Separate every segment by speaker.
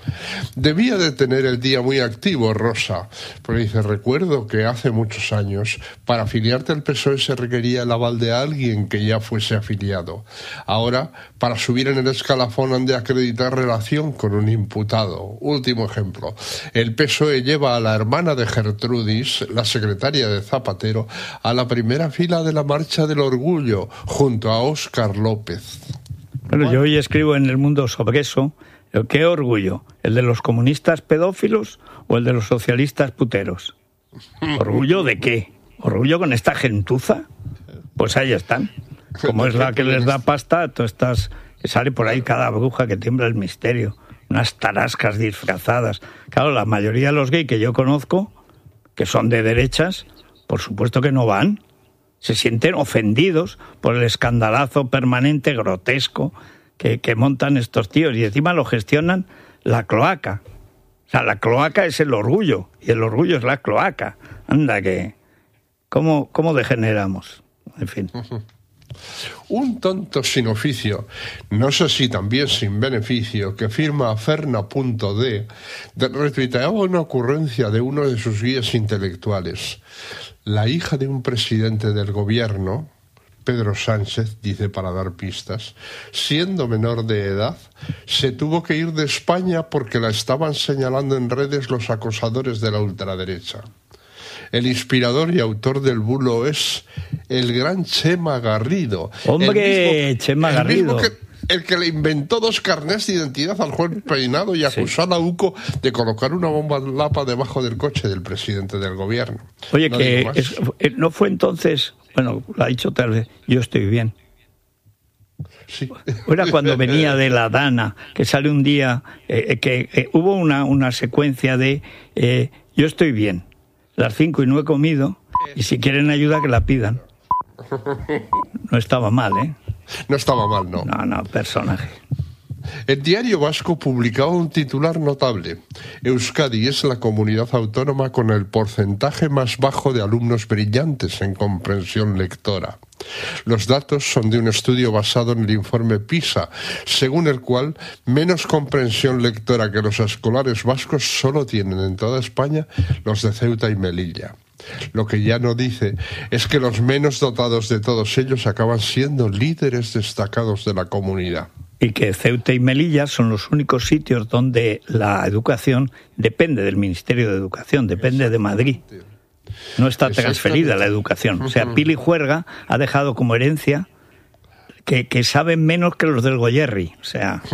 Speaker 1: Debía de tener el día muy activo, Rosa, porque dice, recuerdo que hace muchos años, para afiliarte al PSOE se requería el aval de alguien que ya fuese afiliado. Ahora, para subir en el escalafón han de acreditar relación con un imputado. Último ejemplo, el PSOE lleva a la hermana de Gertrudis, la secretaria de Zapatero, a la primera fila de la Marcha del Orgullo, junto a Óscar López.
Speaker 2: Bueno, yo hoy escribo en El Mundo sobre eso. ¿Qué orgullo? ¿El de los comunistas pedófilos o el de los socialistas puteros? ¿Orgullo de qué? ¿Orgullo con esta gentuza? Pues ahí están. Como es la que les da pasta, todas estas que sale por ahí cada bruja que tiembla el misterio. Unas tarascas disfrazadas. Claro, la mayoría de los gays que yo conozco, que son de derechas, por supuesto que no van. Se sienten ofendidos por el escandalazo permanente, grotesco, que montan estos tíos, y encima lo gestionan la cloaca. O sea, la cloaca es el orgullo, y el orgullo es la cloaca. Anda, que... ¿Cómo degeneramos? En fin.
Speaker 1: Un tonto sin oficio, no sé si también sin beneficio, que firma Ferna.d, retuiteaba una ocurrencia de uno de sus guías intelectuales. La hija de un presidente del gobierno, Pedro Sánchez, dice para dar pistas, siendo menor de edad, se tuvo que ir de España porque la estaban señalando en redes los acosadores de la ultraderecha. El inspirador y autor del bulo es el gran Chema Garrido.
Speaker 2: ¡Hombre, Chema Garrido!
Speaker 1: El que le inventó 2 carnés de identidad al juez Peinado y acusó a la UCO de colocar una bomba lapa debajo del coche del presidente del gobierno.
Speaker 2: Oye, no fue entonces... Bueno, lo ha dicho tal vez, yo estoy bien.
Speaker 1: Sí.
Speaker 2: Era cuando venía de la Dana, que sale un día, hubo una secuencia de yo estoy bien, las 5 y no he comido, y si quieren ayuda que la pidan. No estaba mal, ¿eh?
Speaker 1: No estaba mal, no.
Speaker 2: No, personaje.
Speaker 1: El Diario Vasco publicaba un titular notable. Euskadi es la comunidad autónoma con el porcentaje más bajo de alumnos brillantes en comprensión lectora. Los datos son de un estudio basado en el informe PISA, según el cual menos comprensión lectora que los escolares vascos solo tienen en toda España los de Ceuta y Melilla. Lo que ya no dice es que los menos dotados de todos ellos acaban siendo líderes destacados de la comunidad.
Speaker 2: Y que Ceuta y Melilla son los únicos sitios donde la educación depende del Ministerio de Educación, depende de Madrid. No está transferida la educación. O sea, Pili Juerga ha dejado como herencia que saben menos que los del Goyerri. O sea...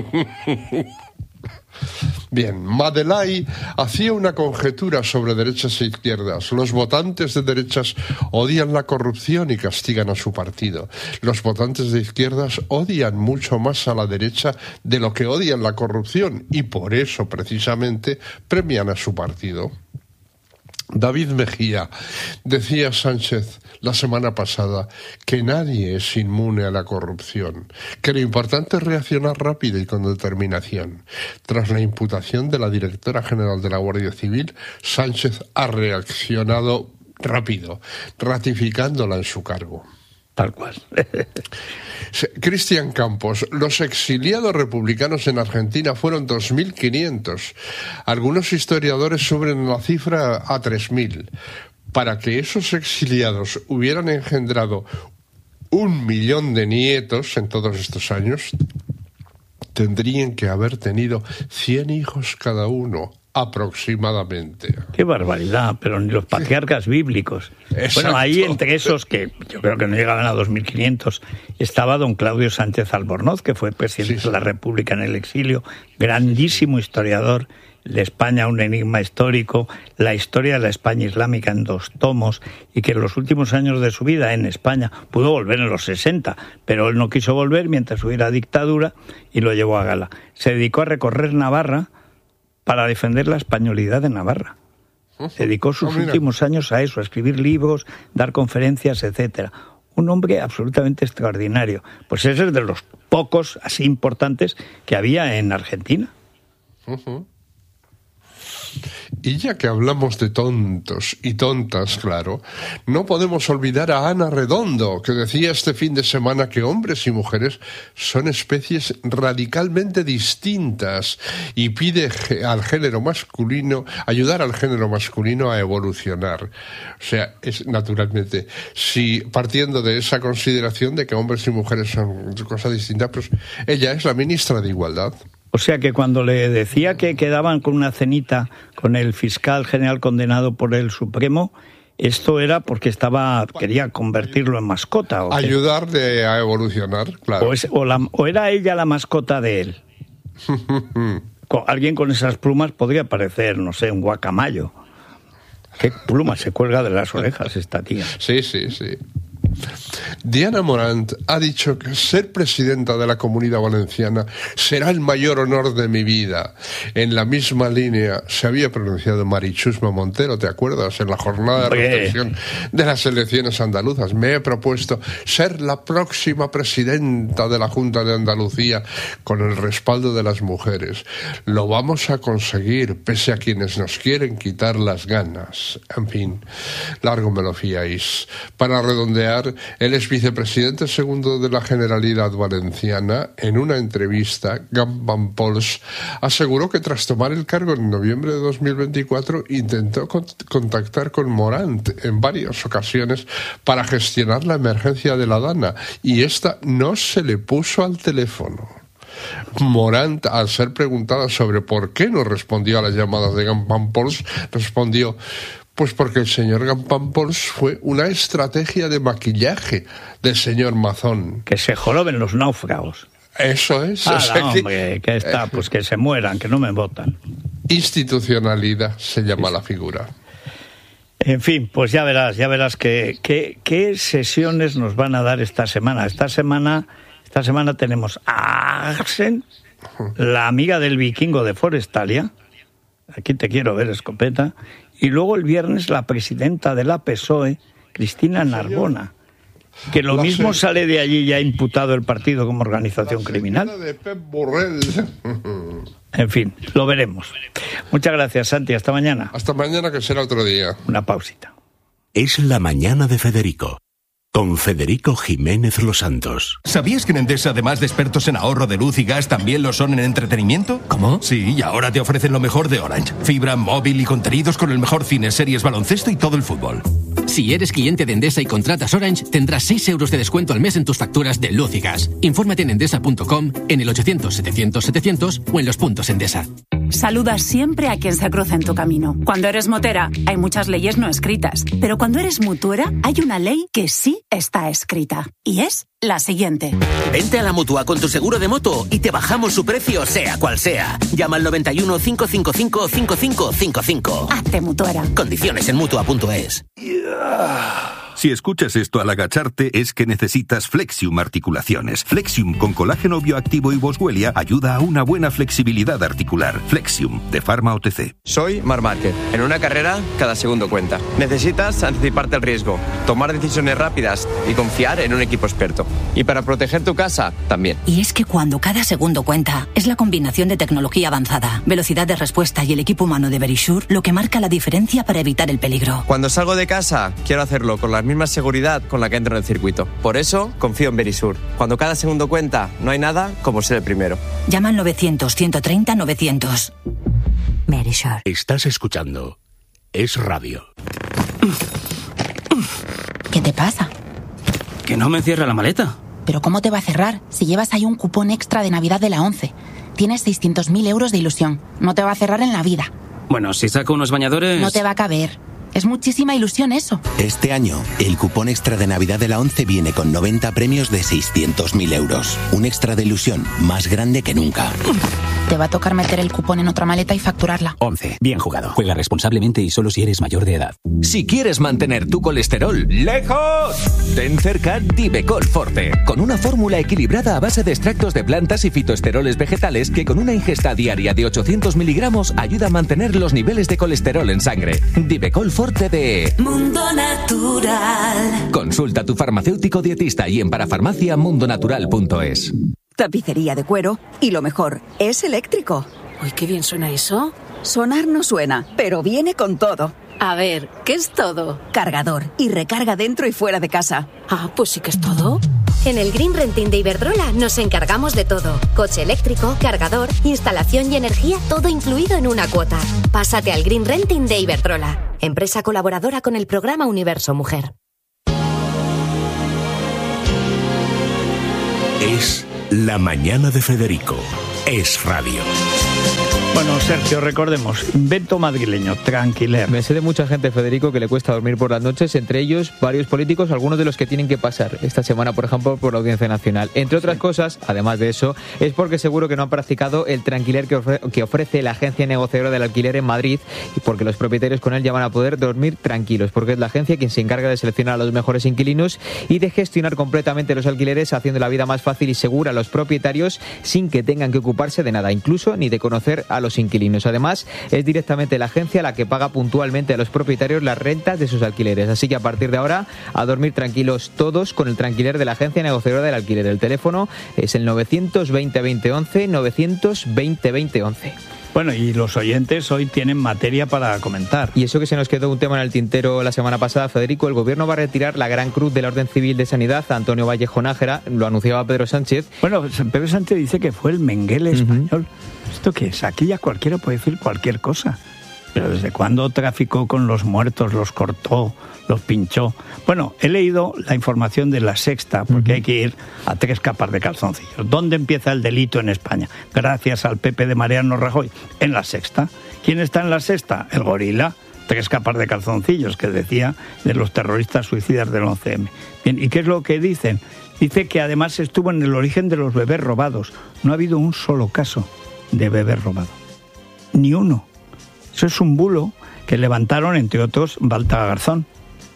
Speaker 1: Bien, Madelay hacía una conjetura sobre derechas e izquierdas. Los votantes de derechas odian la corrupción y castigan a su partido. Los votantes de izquierdas odian mucho más a la derecha de lo que odian la corrupción y por eso, precisamente, premian a su partido. David Mejía, decía Sánchez la semana pasada que nadie es inmune a la corrupción, que lo importante es reaccionar rápido y con determinación. Tras la imputación de la directora general de la Guardia Civil, Sánchez ha reaccionado rápido, ratificándola en su cargo.
Speaker 2: Tal cual.
Speaker 1: Cristian Campos, los exiliados republicanos en Argentina fueron 2.500. Algunos historiadores suben la cifra a 3.000. Para que esos exiliados hubieran engendrado 1 millón de nietos en todos estos años, tendrían que haber tenido 100 hijos cada uno, aproximadamente.
Speaker 2: ¡Qué barbaridad! Pero ni los patriarcas bíblicos. Exacto. Bueno, ahí entre esos, que yo creo que no llegaban a 2.500, estaba don Claudio Sánchez Albornoz, que fue presidente de la República en el exilio, grandísimo historiador de España, un enigma histórico, la historia de la España islámica en 2 tomos, y que en los últimos años de su vida en España pudo volver en los 60, pero él no quiso volver mientras hubiera dictadura y lo llevó a gala. Se dedicó a recorrer Navarra para defender la españolidad de Navarra. Dedicó sus últimos años a eso, a escribir libros, dar conferencias, etcétera. Un hombre absolutamente extraordinario. Pues ese es de los pocos así importantes que había en Argentina.
Speaker 1: Y ya que hablamos de tontos y tontas, claro, no podemos olvidar a Ana Redondo, que decía este fin de semana que hombres y mujeres son especies radicalmente distintas y pide al género masculino, ayudar al género masculino a evolucionar. O sea, es naturalmente, si partiendo de esa consideración de que hombres y mujeres son cosas distintas, pues ella es la ministra de Igualdad.
Speaker 2: O sea que cuando le decía que quedaban con una cenita con el fiscal general condenado por el Supremo, esto era porque quería convertirlo en mascota. ¿O
Speaker 1: ayudarle a evolucionar, claro.
Speaker 2: O era ella la mascota de él. Alguien con esas plumas podría parecer, no sé, un guacamayo. ¿Qué pluma se cuelga de las orejas esta tía?
Speaker 1: Sí. Diana Morant ha dicho que ser presidenta de la Comunidad Valenciana será el mayor honor de mi vida. En la misma línea se había pronunciado Mari Chusma Montero, ¿te acuerdas? En la jornada de reflexión de las elecciones andaluzas. Me he propuesto ser la próxima presidenta de la Junta de Andalucía con el respaldo de las mujeres. Lo vamos a conseguir, pese a quienes nos quieren quitar las ganas. En fin, largo me lo fiáis. Para redondear, el ex vicepresidente segundo de la Generalidad Valenciana, en una entrevista, Gampan Pols aseguró que tras tomar el cargo en noviembre de 2024 intentó contactar con Morant en varias ocasiones para gestionar la emergencia de la Dana y esta no se le puso al teléfono. Morant, al ser preguntada sobre por qué no respondió a las llamadas de Gampan Pols, respondió: pues porque el señor Gampan Pols fue una estrategia de maquillaje del señor Mazón.
Speaker 2: Que se joroben los náufragos.
Speaker 1: Eso es.
Speaker 2: Hombre, que está, pues que se mueran, que no me votan.
Speaker 1: Institucionalidad se llama la figura.
Speaker 2: En fin, pues ya verás qué sesiones nos van a dar esta semana. Esta semana tenemos a Arsen, la amiga del vikingo de Forestalia. Aquí te quiero ver, escopeta. Y luego el viernes la presidenta de la PSOE, Cristina Narbona, que lo mismo sale de allí ya imputado el partido como organización criminal.
Speaker 1: De Pep Borrell.
Speaker 2: En fin, lo veremos. Muchas gracias, Santi. Hasta mañana.
Speaker 1: Hasta mañana, que será otro día.
Speaker 2: Una pausita.
Speaker 3: Es la mañana de Federico, con Federico Jiménez Los Santos.
Speaker 4: ¿Sabías que en Endesa, además de expertos en ahorro de luz y gas, también lo son en entretenimiento?
Speaker 5: ¿Cómo?
Speaker 4: Sí, y ahora te ofrecen lo mejor de Orange. Fibra, móvil y contenidos con el mejor cine, series, baloncesto y todo el fútbol.
Speaker 5: Si eres cliente de Endesa y contratas Orange, tendrás 6 euros de descuento al mes en tus facturas de luz y gas. Infórmate en endesa.com, en el 800-700-700 o en los puntos Endesa.
Speaker 6: Saluda siempre a quien se cruza en tu camino. Cuando eres motera, hay muchas leyes no escritas. Pero cuando eres mutuera, hay una ley que sí está escrita. Y es la siguiente.
Speaker 7: Vente a la Mutua con tu seguro de moto y te bajamos su precio, sea cual sea. Llama al 91 555 5555.
Speaker 6: Hazte mutuera.
Speaker 7: Condiciones en Mutua.es.
Speaker 3: Si escuchas esto al agacharte es que necesitas Flexium Articulaciones. Flexium con colágeno bioactivo y boswellia ayuda a una buena flexibilidad articular. Flexium, de Pharma OTC.
Speaker 8: Soy Marc Márquez. En una carrera, cada segundo cuenta. Necesitas anticiparte al riesgo, tomar decisiones rápidas y confiar en un equipo experto. Y para proteger tu casa, también.
Speaker 9: Y es que cuando cada segundo cuenta, es la combinación de tecnología avanzada, velocidad de respuesta y el equipo humano de Verisure lo que marca la diferencia para evitar el peligro.
Speaker 8: Cuando salgo de casa, quiero hacerlo con la misma seguridad con la que entro en el circuito. Por eso, confío en Verisure. Cuando cada segundo cuenta, no hay nada como ser el primero.
Speaker 9: Llama al 900-130-900. Verisure.
Speaker 3: Estás escuchando Es Radio.
Speaker 10: ¿Qué te pasa?
Speaker 5: Que no me cierra la maleta.
Speaker 10: ¿Pero cómo te va a cerrar si llevas ahí un cupón extra de Navidad de la 11? Tienes 600.000 euros de ilusión. No te va a cerrar en la vida.
Speaker 5: Bueno, si saco unos bañadores...
Speaker 10: No te va a caber. Es muchísima ilusión eso.
Speaker 11: Este año, el cupón extra de Navidad de la 11 viene con 90 premios de 600.000 euros. Un extra de ilusión más grande que nunca.
Speaker 10: Te va a tocar meter el cupón en otra maleta y facturarla.
Speaker 5: 11. Bien jugado. Juega responsablemente y solo si eres mayor de edad.
Speaker 7: Si quieres mantener tu colesterol lejos, ten cerca Divecol Forte, con una fórmula equilibrada a base de extractos de plantas y fitoesteroles vegetales que con una ingesta diaria de 800 miligramos ayuda a mantener los niveles de colesterol en sangre. Divecol Forte de
Speaker 12: Mundo Natural.
Speaker 7: Consulta a tu farmacéutico dietista y en parafarmacia mundonatural.es.
Speaker 13: Tapicería de cuero y lo mejor, es eléctrico.
Speaker 14: Uy, qué bien suena eso.
Speaker 13: Sonar no suena, pero viene con todo.
Speaker 14: A ver, ¿qué es todo?
Speaker 13: Cargador y recarga dentro y fuera de casa.
Speaker 14: Ah, pues sí que es todo.
Speaker 15: En el Green Renting de Iberdrola nos encargamos de todo. Coche eléctrico, cargador, instalación y energía, todo incluido en una cuota. Pásate al Green Renting de Iberdrola, empresa colaboradora con el programa Universo Mujer.
Speaker 16: Es La Mañana de Federico. Es radio.
Speaker 2: Bueno, Sergio, recordemos, invento madrileño, tranquiler.
Speaker 17: Me sé de mucha gente, Federico, que le cuesta dormir por las noches, entre ellos varios políticos, algunos de los que tienen que pasar esta semana, por ejemplo, por la Audiencia Nacional. Entre otras cosas, además de eso, es porque seguro que no han practicado el tranquiler que ofrece la agencia negociadora del alquiler en Madrid, y porque los propietarios con él ya van a poder dormir tranquilos, porque es la agencia quien se encarga de seleccionar a los mejores inquilinos y de gestionar completamente los alquileres, haciendo la vida más fácil y segura a los propietarios sin que tengan que ocuparse de nada, incluso ni de conocer a los inquilinos. Además, es directamente la agencia la que paga puntualmente a los propietarios las rentas de sus alquileres. Así que a partir de ahora, a dormir tranquilos todos con el tranquiler de la agencia negociadora del alquiler. El teléfono es el 920-2011, 920-2011.
Speaker 2: Bueno, y los oyentes hoy tienen materia para comentar.
Speaker 17: Y eso que se nos quedó un tema en el tintero la semana pasada, Federico, el gobierno va a retirar la Gran Cruz de la Orden Civil de Sanidad a Antonio Vallejo Nájera, lo anunciaba Pedro Sánchez.
Speaker 2: Bueno, Pedro Sánchez dice que fue el Mengele español. ¿Esto qué es? Aquí ya cualquiera puede decir cualquier cosa. Pero ¿desde cuándo traficó con los muertos, los cortó, los pinchó? Bueno, he leído la información de La Sexta, porque hay que ir a 3 capas de calzoncillos. ¿Dónde empieza el delito en España? Gracias al PP de Mariano Rajoy. En La Sexta. ¿Quién está en La Sexta? El gorila. 3 capas de calzoncillos, que decía de los terroristas suicidas del 11M. Bien, ¿y qué es lo que dicen? Dice que además estuvo en el origen de los bebés robados. No ha habido un solo caso de bebé robado. Ni uno. Eso es un bulo que levantaron, entre otros, Balta Garzón.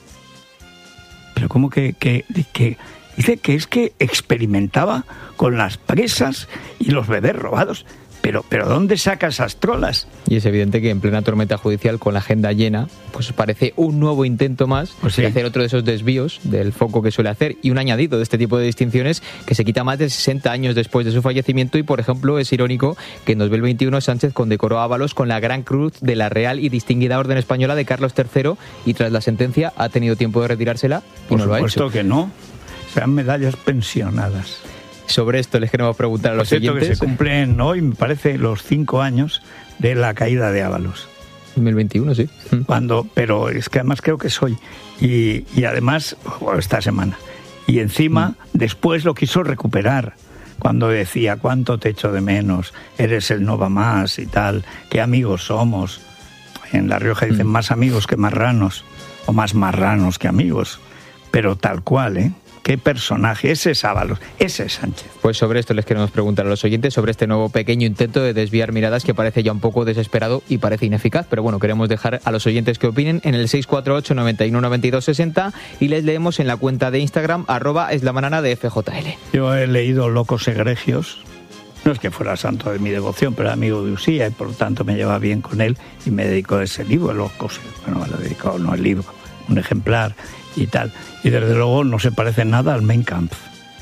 Speaker 2: Pero ¿cómo que dice que es que experimentaba con las presas y los bebés robados? Pero ¿dónde saca esas trolas?
Speaker 17: Y es evidente que en plena tormenta judicial, con la agenda llena, pues parece un nuevo intento más de hacer otro de esos desvíos del foco que suele hacer, y un añadido de este tipo de distinciones que se quita más de 60 años después de su fallecimiento. Y, por ejemplo, es irónico que en 2021 Sánchez condecoró a Ábalos con la Gran Cruz de la Real y Distinguida Orden Española de Carlos III, y tras la sentencia ha tenido tiempo de retirársela y no lo ha hecho.
Speaker 2: Por supuesto que no. Sean medallas pensionadas.
Speaker 17: Sobre esto les queremos preguntar a los oyentes.
Speaker 2: Que se cumplen hoy, me parece, los 5 años de la caída de Ábalos.
Speaker 17: 2021, sí.
Speaker 2: Pero es que además creo que es hoy. Y además, esta semana. Y encima, después lo quiso recuperar. Cuando decía, cuánto te echo de menos, eres el no va más y tal, qué amigos somos. En La Rioja dicen más amigos que marranos, o más marranos que amigos. Pero tal cual, ¿eh? ¿Qué personaje? Ese es Ábalos, ese es Sánchez.
Speaker 17: Pues sobre esto les queremos preguntar a los oyentes, sobre este nuevo pequeño intento de desviar miradas que parece ya un poco desesperado y parece ineficaz, pero bueno, queremos dejar a los oyentes que opinen en el 648 91 92 60 y les leemos en la cuenta de Instagram @eslamanana de FJL.
Speaker 2: Yo he leído Locos Egregios. No es que fuera santo de mi devoción, pero era amigo de Usía y por lo tanto me llevaba bien con él y me dedicó a ese libro, Locos. Bueno, me lo dedicó, no el libro, un ejemplar y tal. Y desde luego no se parece nada al Mein Kampf.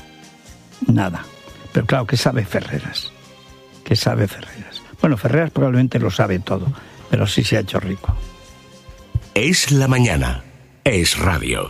Speaker 2: Nada. Pero claro, ¿qué sabe Ferreras? ¿Qué sabe Ferreras? Bueno, Ferreras probablemente lo sabe todo, pero sí se ha hecho rico.
Speaker 16: Es la mañana. Es radio.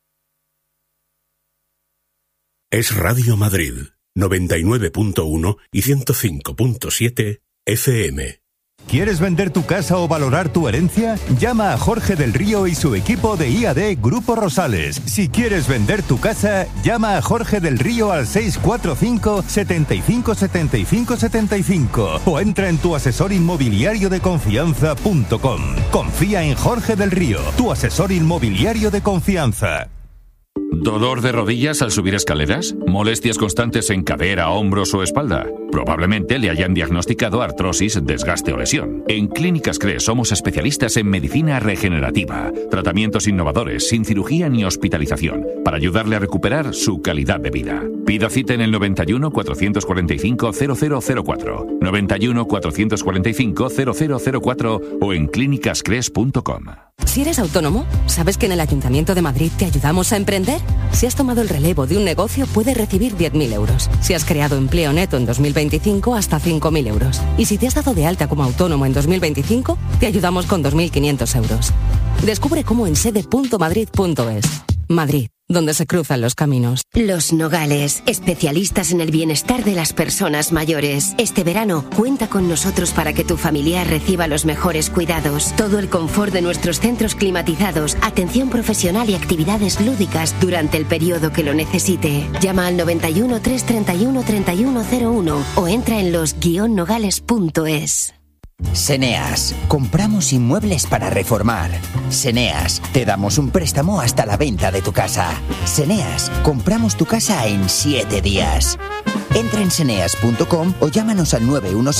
Speaker 16: Es Radio Madrid, 99.1 y 105.7 FM.
Speaker 18: ¿Quieres vender tu casa o valorar tu herencia? Llama a Jorge del Río y su equipo de IAD Grupo Rosales. Si quieres vender tu casa, llama a Jorge del Río al 645 75 75 75 o entra en tuasesorinmobiliariodeconfianza.com. Confía en Jorge del Río, tu asesor inmobiliario de confianza.
Speaker 19: ¿Dolor de rodillas al subir escaleras? ¿Molestias constantes en cadera, hombros o espalda? Probablemente le hayan diagnosticado artrosis, desgaste o lesión. En Clínicas CRES somos especialistas en medicina regenerativa, tratamientos innovadores, sin cirugía ni hospitalización, para ayudarle a recuperar su calidad de vida. Pida cita en el 91 445 0004, 91 445 0004 o en clínicascres.com.
Speaker 20: Si eres autónomo, ¿sabes que en el Ayuntamiento de Madrid te ayudamos a emprender? Si has tomado el relevo de un negocio, puedes recibir 10.000 euros. Si has creado empleo neto en 2025, hasta 5.000 euros. Y si te has dado de alta como autónomo en 2025, te ayudamos con 2.500 euros. Descubre cómo en sede.madrid.es. Madrid, donde se cruzan los caminos.
Speaker 15: Los Nogales, especialistas en el bienestar de las personas mayores. Este verano, cuenta con nosotros para que tu familiar reciba los mejores cuidados. Todo el confort de nuestros centros climatizados, atención profesional y actividades lúdicas durante el periodo que lo necesite. Llama al 91 331 3101 o entra en los-nogales.es.
Speaker 21: Seneas, compramos inmuebles para reformar. Seneas, te damos un préstamo hasta la venta de tu casa. Seneas, compramos tu casa en 7 días. Entra en seneas.com o llámanos al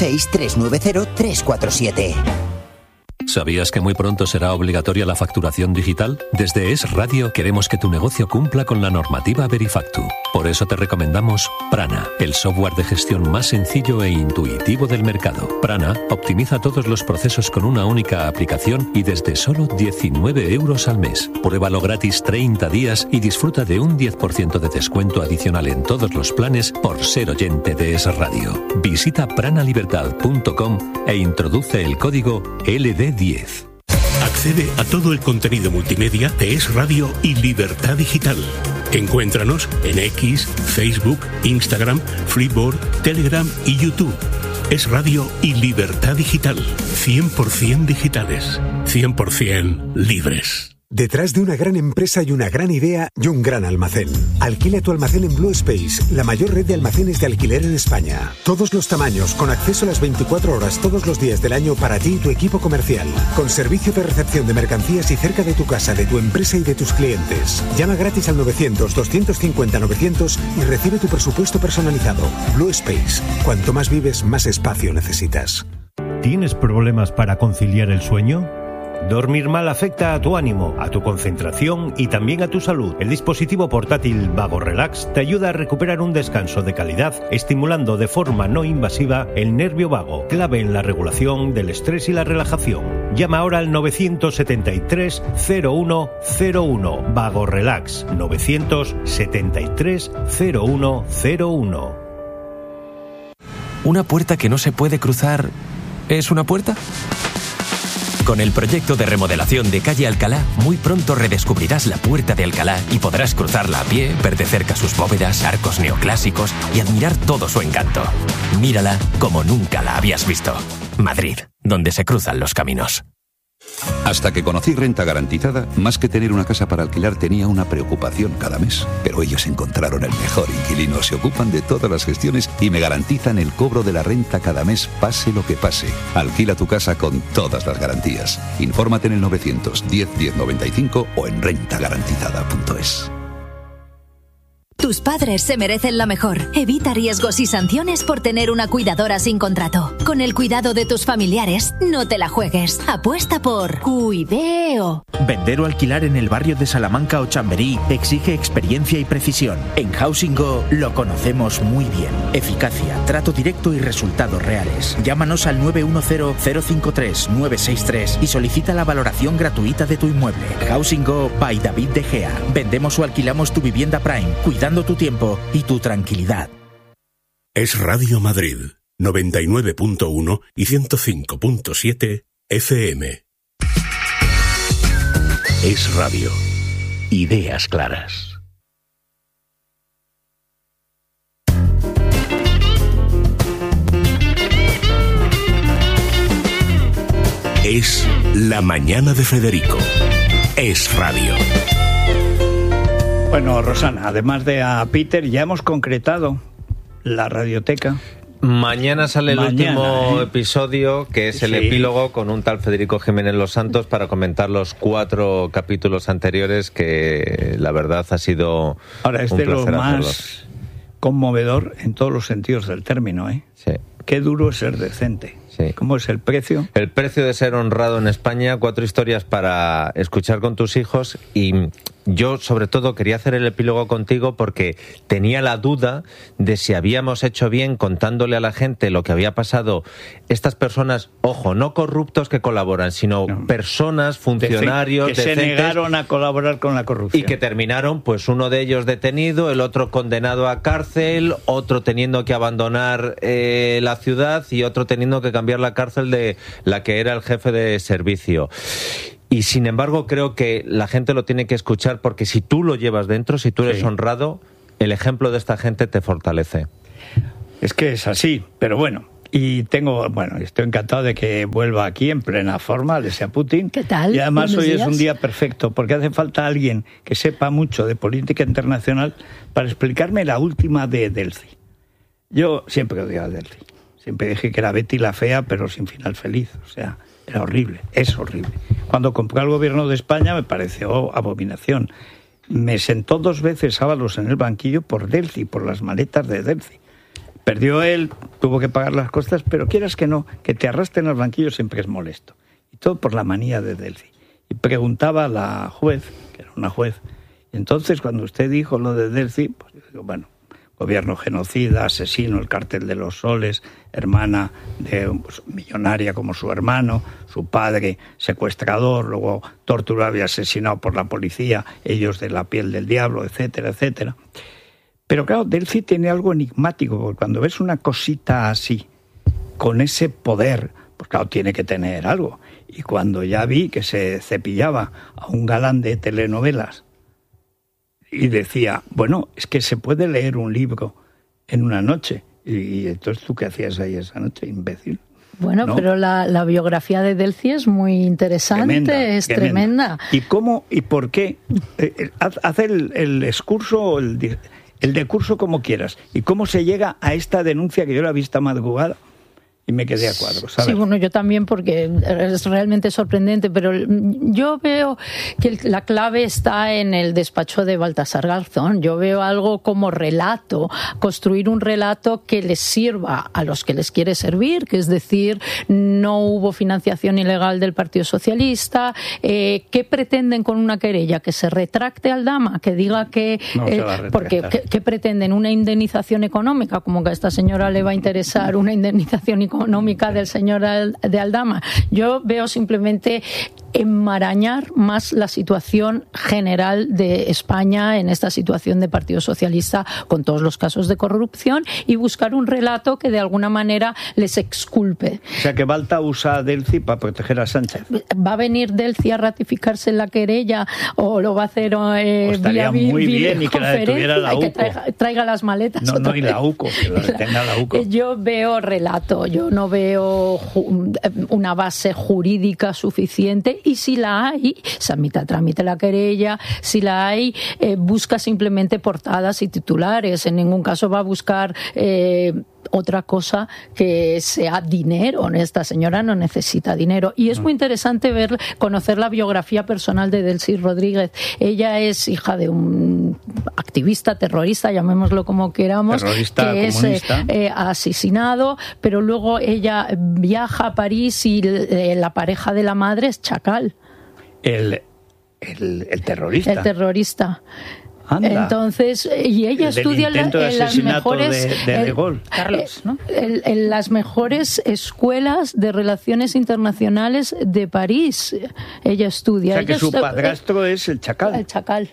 Speaker 21: 916-390-347.
Speaker 22: ¿Sabías que muy pronto será obligatoria la facturación digital? Desde Es Radio queremos que tu negocio cumpla con la normativa Verifactu. Por eso te recomendamos Prana, el software de gestión más sencillo e intuitivo del mercado. Prana optimiza todos los procesos con una única aplicación y desde solo 19 euros al mes. Pruébalo gratis 30 días y disfruta de un 10% de descuento adicional en todos los planes por ser oyente de Es Radio. Visita pranalibertad.com e introduce el código LD10.
Speaker 16: Accede a todo el contenido multimedia de Es Radio y Libertad Digital. Encuéntranos en X, Facebook, Instagram, Flipboard, Telegram y YouTube. Es Radio y Libertad Digital. 100% digitales. 100% libres.
Speaker 23: Detrás de una gran empresa y una gran idea y un gran almacén. Alquila tu almacén en Blue Space, la mayor red de almacenes de alquiler en España. Todos los tamaños, con acceso a las 24 horas todos los días del año para ti y tu equipo comercial. Con servicio de recepción de mercancías y cerca de tu casa, de tu empresa y de tus clientes. Llama gratis al 900-250-900 y recibe tu presupuesto personalizado. Blue Space. Cuanto más vives, más espacio necesitas.
Speaker 24: ¿Tienes problemas para conciliar el sueño? Dormir mal afecta a tu ánimo, a tu concentración y también a tu salud. El dispositivo portátil Vago Relax te ayuda a recuperar un descanso de calidad, estimulando de forma no invasiva el nervio vago, clave en la regulación del estrés y la relajación. Llama ahora al 973 0101. Vago Relax 973 0101.
Speaker 7: ¿Una puerta que no se puede cruzar es una puerta? Con el proyecto de remodelación de Calle Alcalá, muy pronto redescubrirás la Puerta de Alcalá y podrás cruzarla a pie, ver de cerca sus bóvedas, arcos neoclásicos y admirar todo su encanto. Mírala como nunca la habías visto. Madrid, donde se cruzan los caminos.
Speaker 3: Hasta que conocí Renta Garantizada, más que tener una casa para alquilar tenía una preocupación cada mes. Pero ellos encontraron el mejor inquilino, se ocupan de todas las gestiones y me garantizan el cobro de la renta cada mes, pase lo que pase. Alquila tu casa con todas las garantías. Infórmate en el 910-1095 o en rentagarantizada.es.
Speaker 25: Tus padres se merecen lo mejor. Evita riesgos y sanciones por tener una cuidadora sin contrato. Con el cuidado de tus familiares, no te la juegues. Apuesta por Cuideo.
Speaker 26: Vender o alquilar en el barrio de Salamanca o Chamberí exige experiencia y precisión. En Housing Go lo conocemos muy bien. Eficacia, trato directo y resultados reales. Llámanos al 910-053-963 y solicita la valoración gratuita de tu inmueble. Housing Go by David De Gea. Vendemos o alquilamos tu vivienda Prime, cuidando tu tiempo y tu tranquilidad.
Speaker 16: Es Radio Madrid, 99.1 y 105.7 FM. Es Radio. Ideas claras. Es La Mañana de Federico. Es Radio.
Speaker 2: Bueno, Rosana, además de a Peter, ya hemos concretado la radioteca.
Speaker 27: Mañana sale el último episodio, que es el epílogo con un tal Federico Jiménez Los Santos para comentar los 4 capítulos anteriores, que la verdad ha sido
Speaker 2: ahora es
Speaker 27: un
Speaker 2: de
Speaker 27: placer
Speaker 2: lo más
Speaker 27: hacerlos.
Speaker 2: Conmovedor en todos los sentidos del término, ¿eh?
Speaker 27: Sí.
Speaker 2: Qué duro es ser decente.
Speaker 27: Sí.
Speaker 2: ¿Cómo es el precio?
Speaker 27: El precio de ser honrado en España, 4 historias para escuchar con tus hijos. Y yo sobre todo quería hacer el epílogo contigo porque tenía la duda de si habíamos hecho bien contándole a la gente lo que había pasado. Estas personas, ojo, no corruptos que colaboran, sino personas, funcionarios
Speaker 2: que se negaron a colaborar con la corrupción.
Speaker 27: Y que terminaron, pues uno de ellos detenido, el otro condenado a cárcel, otro teniendo que abandonar la ciudad y otro teniendo que cambiar la cárcel de la que era el jefe de servicio. Y sin embargo creo que la gente lo tiene que escuchar porque si tú lo llevas dentro, si tú eres honrado, el ejemplo de esta gente te fortalece.
Speaker 2: Es que es así, pero bueno. Y estoy encantado de que vuelva aquí en plena forma, Alesia Putin.
Speaker 1: ¿Qué tal?
Speaker 2: Y además
Speaker 1: Buenos
Speaker 2: hoy
Speaker 1: días.
Speaker 2: es un día perfecto, porque hace falta alguien que sepa mucho de política internacional para explicarme la última de Delcy. Yo siempre odiaba a Delcy. Siempre dije que era Betty la fea, pero sin final feliz. O sea, era horrible, es horrible. Cuando compró el gobierno de España me pareció abominación. Me sentó 2 veces Ábalos en el banquillo por Delcy, por las maletas de Delcy. Perdió él, tuvo que pagar las costas, pero quieras que no, que te arrastren al banquillo siempre es molesto. Y todo por la manía de Delcy. Y preguntaba a la juez, que era una juez, y entonces cuando usted dijo lo de Delcy, pues yo digo, bueno, gobierno genocida, asesino, el cártel de los soles, hermana de millonaria como su hermano, su padre secuestrador, luego torturado y asesinado por la policía, ellos de la piel del diablo, etcétera, etcétera. Pero claro, Delcy tiene algo enigmático, porque cuando ves una cosita así, con ese poder, pues claro, tiene que tener algo. Y cuando ya vi que se cepillaba a un galán de telenovelas y decía, bueno, es que se puede leer un libro en una noche. Y entonces, ¿tú qué hacías ahí esa noche, imbécil?
Speaker 1: Bueno, ¿no? Pero la biografía de Delcy es muy interesante, tremenda.
Speaker 2: ¿Y cómo y por qué? Haz el discurso o el decurso como quieras. ¿Y cómo se llega a esta denuncia que yo la vi esta madrugada? Y me quedé a cuadros.
Speaker 1: Sí, bueno, yo también, porque es realmente sorprendente, pero yo veo que la clave está en el despacho de Baltasar Garzón. Yo veo algo como relato, construir un relato que les sirva a los que les quiere servir, que es decir, no hubo financiación ilegal del Partido Socialista. ¿Qué pretenden con una querella? Que se retracte Aldama, que diga que...
Speaker 2: No se va a retractar.
Speaker 1: Porque ¿qué pretenden? ¿Una indemnización económica? Como que a esta señora le va a interesar una indemnización económica del señor de Aldama. Yo veo simplemente enmarañar más la situación general de España en esta situación de Partido Socialista con todos los casos de corrupción y buscar un relato que de alguna manera les exculpe.
Speaker 2: O sea que Balta usa a Delcy para proteger a Sánchez.
Speaker 1: ¿Va a venir Delcy a ratificarse en la querella o lo va a hacer
Speaker 2: estaría muy bien y que la detuviera la UCO?
Speaker 1: Que traiga las maletas.
Speaker 2: No, y la UCO, que la detenga la UCO.
Speaker 1: Yo veo relato, yo no veo una base jurídica suficiente. Y si la hay, tramite la querella. Si la hay, busca simplemente portadas y titulares. En ningún caso va a buscar otra cosa que sea dinero. Esta señora no necesita dinero. Y es muy interesante conocer la biografía personal de Delcy Rodríguez. Ella es hija de un activista terrorista, llamémoslo como queramos,
Speaker 2: terrorista,
Speaker 1: que
Speaker 2: comunista.
Speaker 1: Es asesinado, pero luego ella viaja a París y la pareja de la madre es Chacal.
Speaker 2: El terrorista.
Speaker 1: El terrorista.
Speaker 2: Anda.
Speaker 1: Entonces, y ella estudia en las mejores
Speaker 2: de Gaulle.
Speaker 1: Carlos, ¿no? En las mejores escuelas de relaciones internacionales de París. Ella estudia.
Speaker 2: O sea que su padrastro es el Chacal.
Speaker 1: El Chacal.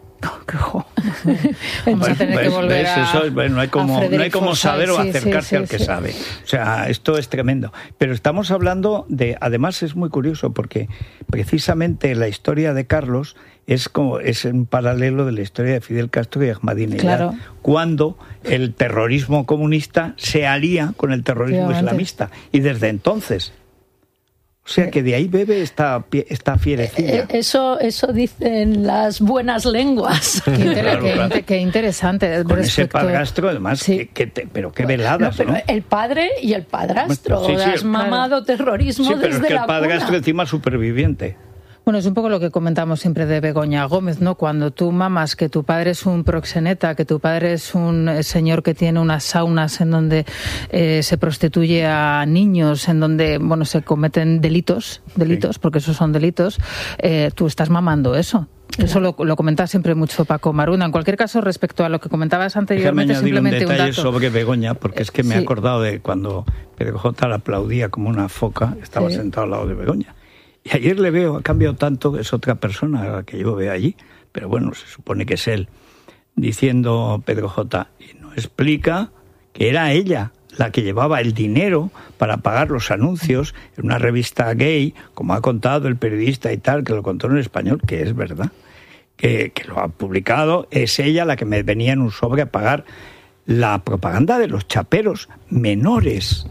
Speaker 4: Vamos a tener que volver
Speaker 2: no hay como saber o acercarse al que sabe. O sea, esto es tremendo. Pero estamos hablando de... Además es muy curioso porque precisamente la historia de Carlos es un paralelo de la historia de Fidel Castro y Ahmadinejad.
Speaker 1: Claro.
Speaker 2: Cuando el terrorismo comunista se alía con el terrorismo islamista. Y desde entonces... O sea que de ahí bebe esta fierecilla.
Speaker 1: Eso dicen las buenas lenguas.
Speaker 4: Qué interesante.
Speaker 2: Con ese padrastro, además, sí. Pero qué veladas, ¿no?
Speaker 1: El padre y el padrastro. Sí, has mamado terrorismo desde la cuna.
Speaker 2: Pero es que el padrastro encima superviviente.
Speaker 4: Bueno, es un poco lo que comentamos siempre de Begoña Gómez, ¿no? Cuando tú mamas que tu padre es un proxeneta, que tu padre es un señor que tiene unas saunas en donde se prostituye a niños, en donde, se cometen delitos, porque esos son delitos, tú estás mamando eso. Eso lo comenta siempre mucho Paco Maruna. En cualquier caso, respecto a lo que comentabas anteriormente, simplemente
Speaker 2: un detalle
Speaker 4: dato
Speaker 2: sobre Begoña, porque es que me he acordado de cuando Pedro J. la aplaudía como una foca, estaba sentado al lado de Begoña. Y ayer le veo, ha cambiado tanto, es otra persona a la que yo veo allí, pero bueno, se supone que es él, diciendo Pedro J. y nos explica que era ella la que llevaba el dinero para pagar los anuncios en una revista gay, como ha contado el periodista y tal, que lo contó en español, que es verdad, que lo ha publicado, es ella la que me venía en un sobre a pagar la propaganda de los chaperos menores.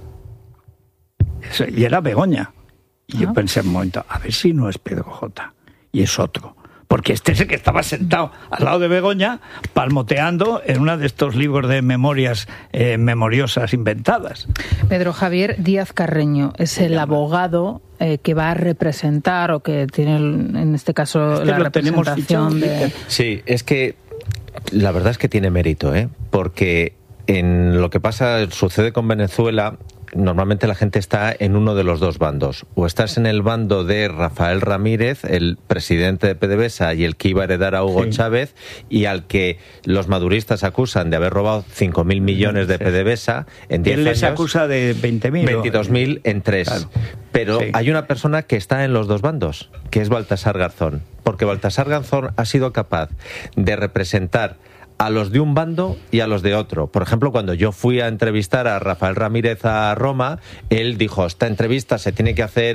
Speaker 2: Eso, y era Begoña. Y yo pensé un momento, a ver si no es Pedro J. Y es otro. Porque este es el que estaba sentado al lado de Begoña, palmoteando en uno de estos libros de memorias memoriosas inventadas.
Speaker 4: Pedro Javier Díaz Carreño es el abogado que va a representar, o que tiene, en este caso, la representación de...
Speaker 27: Sí, es que la verdad es que tiene mérito, porque en lo que sucede con Venezuela... Normalmente la gente está en uno de los dos bandos. O estás en el bando de Rafael Ramírez, el presidente de PDVSA y el que iba a heredar a Hugo Chávez, y al que los maduristas acusan de haber robado 5.000 millones de PDVSA en 10 años.
Speaker 2: Él les acusa de 20.000.
Speaker 27: 22.000 en 3. Claro. Pero hay una persona que está en los dos bandos, que es Baltasar Garzón. Porque Baltasar Garzón ha sido capaz de representar a los de un bando y a los de otro. Por ejemplo, cuando yo fui a entrevistar a Rafael Ramírez a Roma, él dijo, esta entrevista se tiene que hacer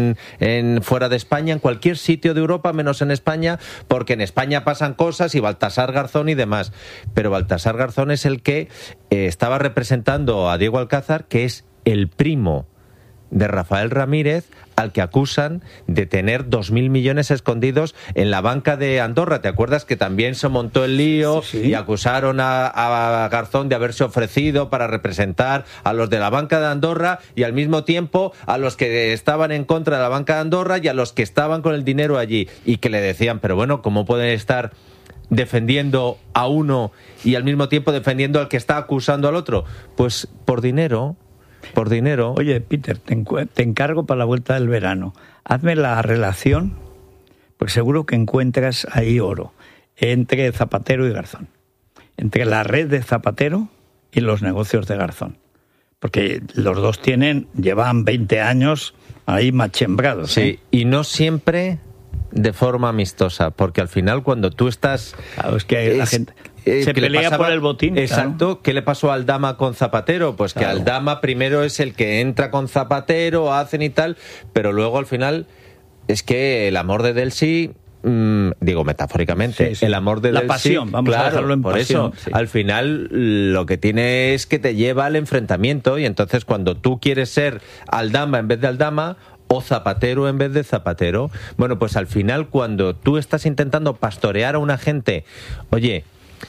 Speaker 27: en fuera de España, en cualquier sitio de Europa, menos en España, porque en España pasan cosas, y Baltasar Garzón y demás. Pero Baltasar Garzón es el que estaba representando a Diego Alcázar, que es el primo de Rafael Ramírez, al que acusan de tener 2.000 millones escondidos en la banca de Andorra. ¿Te acuerdas que también se montó el lío y acusaron a Garzón de haberse ofrecido para representar a los de la banca de Andorra y al mismo tiempo a los que estaban en contra de la banca de Andorra y a los que estaban con el dinero allí? Y que le decían, pero bueno, ¿cómo pueden estar defendiendo a uno y al mismo tiempo defendiendo al que está acusando al otro? Pues por dinero. Por dinero.
Speaker 2: Oye, Peter, te encargo para la vuelta del verano. Hazme la relación, pues seguro que encuentras ahí oro, entre Zapatero y Garzón. Entre la red de Zapatero y los negocios de Garzón. Porque los dos llevan 20 años ahí machembrados.
Speaker 27: Sí, y no siempre de forma amistosa, porque al final cuando tú estás...
Speaker 2: Claro, es que la gente... se pelea por el botín.
Speaker 27: Exacto.
Speaker 2: Claro.
Speaker 27: ¿Qué le pasó a Aldama con Zapatero? Pues que Aldama primero es el que entra con Zapatero, hacen y tal, pero luego al final es que el amor de Delcy, digo metafóricamente, el amor de
Speaker 2: la
Speaker 27: Delcy,
Speaker 2: pasión, vamos a dejarlo en
Speaker 27: por
Speaker 2: pasión.
Speaker 27: Eso, al final lo que tiene es que te lleva al enfrentamiento, y entonces cuando tú quieres ser Aldama en vez de Aldama, o Zapatero en vez de Zapatero, bueno, pues al final cuando tú estás intentando pastorear a una gente, oye,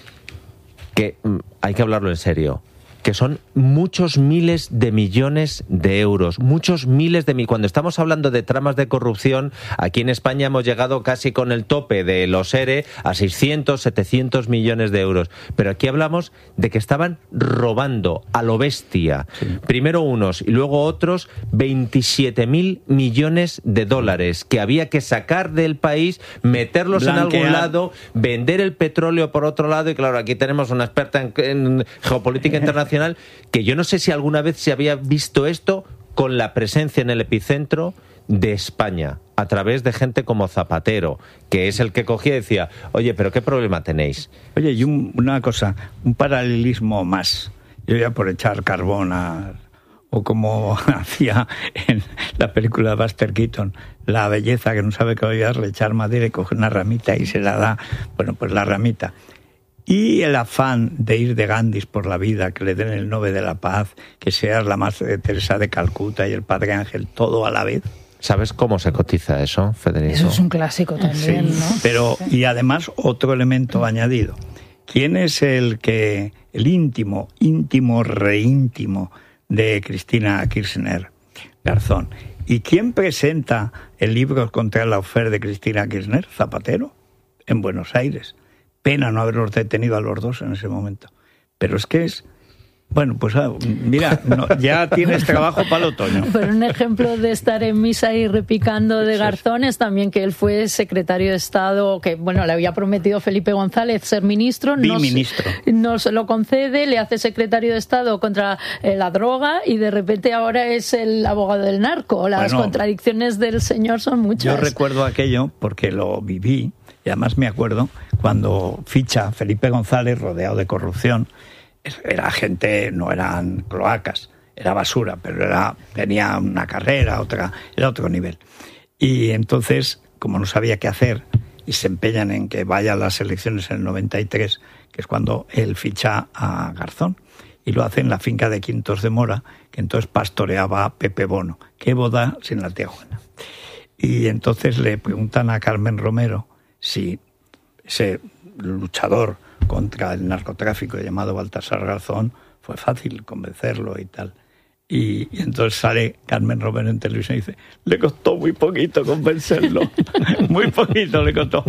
Speaker 27: que hay que hablarlo en serio, que son muchos miles de millones de euros, muchos miles de cuando estamos hablando de tramas de corrupción, aquí en España hemos llegado casi con el tope de los ERE a 600, 700 millones de euros, pero aquí hablamos de que estaban robando a lo bestia, primero unos y luego otros 27.000 millones de dólares que había que sacar del país, meterlos en algún lado, vender el petróleo por otro lado, y claro, aquí tenemos una experta en geopolítica internacional que yo no sé si alguna vez se había visto esto con la presencia en el epicentro de España, a través de gente como Zapatero, que es el que cogía y decía, oye, pero ¿qué problema tenéis?
Speaker 2: Oye, y una cosa, un paralelismo más, yo ya por echar carbón o como hacía en la película de Buster Keaton, la belleza que no sabe qué voy a darle, echar madera y coge una ramita y se la da, bueno, pues la ramita. Y el afán de ir de Gandhis por la vida, que le den el Nobel de la Paz, que seas la Madre Teresa de Calcuta y el Padre Ángel, todo a la vez.
Speaker 27: ¿Sabes cómo se cotiza eso, Federico?
Speaker 4: Eso es un clásico también,
Speaker 2: sí,
Speaker 4: ¿no?
Speaker 2: Pero, y además, otro elemento añadido. ¿Quién es el íntimo, reíntimo de Cristina Kirchner? Garzón. ¿Y quién presenta el libro contra la oferta de Cristina Kirchner? Zapatero, en Buenos Aires. Pena no haberlos detenido a los dos en ese momento. Pero es que es Bueno, pues mira, ya tienes trabajo para el otoño.
Speaker 1: Pero un ejemplo de estar en misa y repicando de Garzón es también que él fue secretario de Estado, que bueno, le había prometido Felipe González ser ministro, no se lo concede, le hace secretario de Estado contra la droga y de repente ahora es el abogado del narco. Las contradicciones del señor son muchas.
Speaker 2: Yo recuerdo aquello porque lo viví y además me acuerdo cuando ficha Felipe González rodeado de corrupción. Era gente, no eran cloacas, era basura, pero tenía una carrera, era otro nivel. Y entonces, como no sabía qué hacer, y se empeñan en que vaya a las elecciones en el 93, que es cuando él ficha a Garzón, y lo hace en la finca de Quintos de Mora, que entonces pastoreaba a Pepe Bono. ¿Qué boda sin la tía Juana? Y entonces le preguntan a Carmen Romero si ese luchador contra el narcotráfico llamado Baltasar Garzón, fue fácil convencerlo y tal. Y entonces sale Carmen Romero en televisión y dice, le costó muy poquito convencerlo, muy poquito le costó.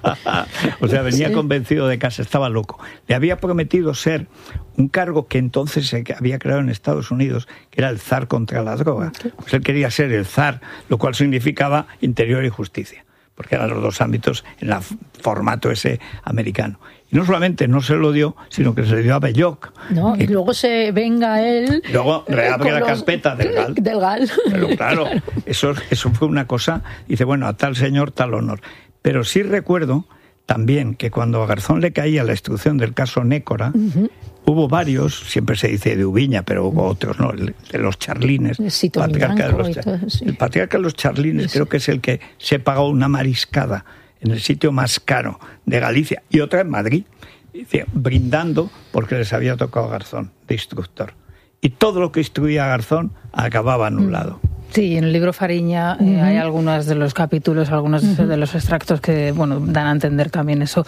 Speaker 2: O sea, venía convencido de casa, estaba loco. Le había prometido ser un cargo que entonces se había creado en Estados Unidos, que era el zar contra la droga. Pues él quería ser el zar, lo cual significaba interior y justicia, porque eran los dos ámbitos en el formato ese americano. Y no solamente no se lo dio, sino que se le dio a Belloc.
Speaker 1: No, y luego se venga él...
Speaker 2: Luego reabre la carpeta del GAL.
Speaker 1: Del GAL.
Speaker 2: Pero claro, eso fue una cosa... Dice, bueno, a tal señor, tal honor. Pero sí recuerdo también que cuando a Garzón le caía la instrucción del caso Nécora, hubo varios, siempre se dice de Ubiña, pero hubo otros, ¿no? De los charlines. El patriarca de los charlines creo que es el que se pagó una mariscada en el sitio más caro de Galicia y otra en Madrid, brindando porque les había tocado Garzón de instructor. Y todo lo que instruía a Garzón acababa anulado.
Speaker 4: Sí, en el libro Fariña hay algunos de los capítulos, algunos de los extractos que dan a entender también eso.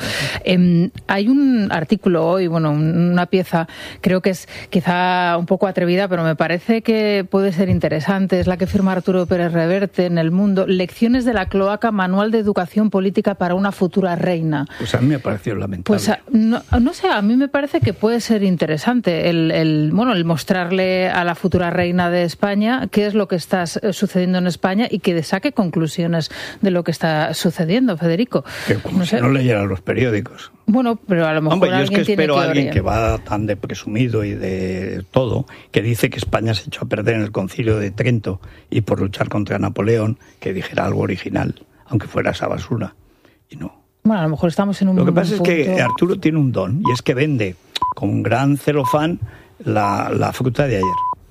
Speaker 4: Hay un artículo hoy, una pieza, creo que es quizá un poco atrevida, pero me parece que puede ser interesante. Es la que firma Arturo Pérez Reverte en El Mundo. Lecciones de la cloaca, manual de educación política para una futura reina.
Speaker 2: Pues a mí me pareció lamentable.
Speaker 4: Pues no sé, a mí me parece que puede ser interesante el mostrarle a la futura reina de España qué es lo que está sucediendo en España y que saque conclusiones de lo que está sucediendo, Federico.
Speaker 2: Que como si no leyera los periódicos.
Speaker 4: Bueno, pero a lo mejor
Speaker 2: yo es que espero a alguien que va tan de presumido y de todo, que dice que España se echó a perder en el Concilio de Trento y por luchar contra Napoleón, que dijera algo original, aunque fuera esa basura. Y no.
Speaker 4: Bueno, a lo mejor estamos en un
Speaker 2: Lo que pasa es que Arturo tiene un don, y es que vende con gran celofán la fruta de ayer.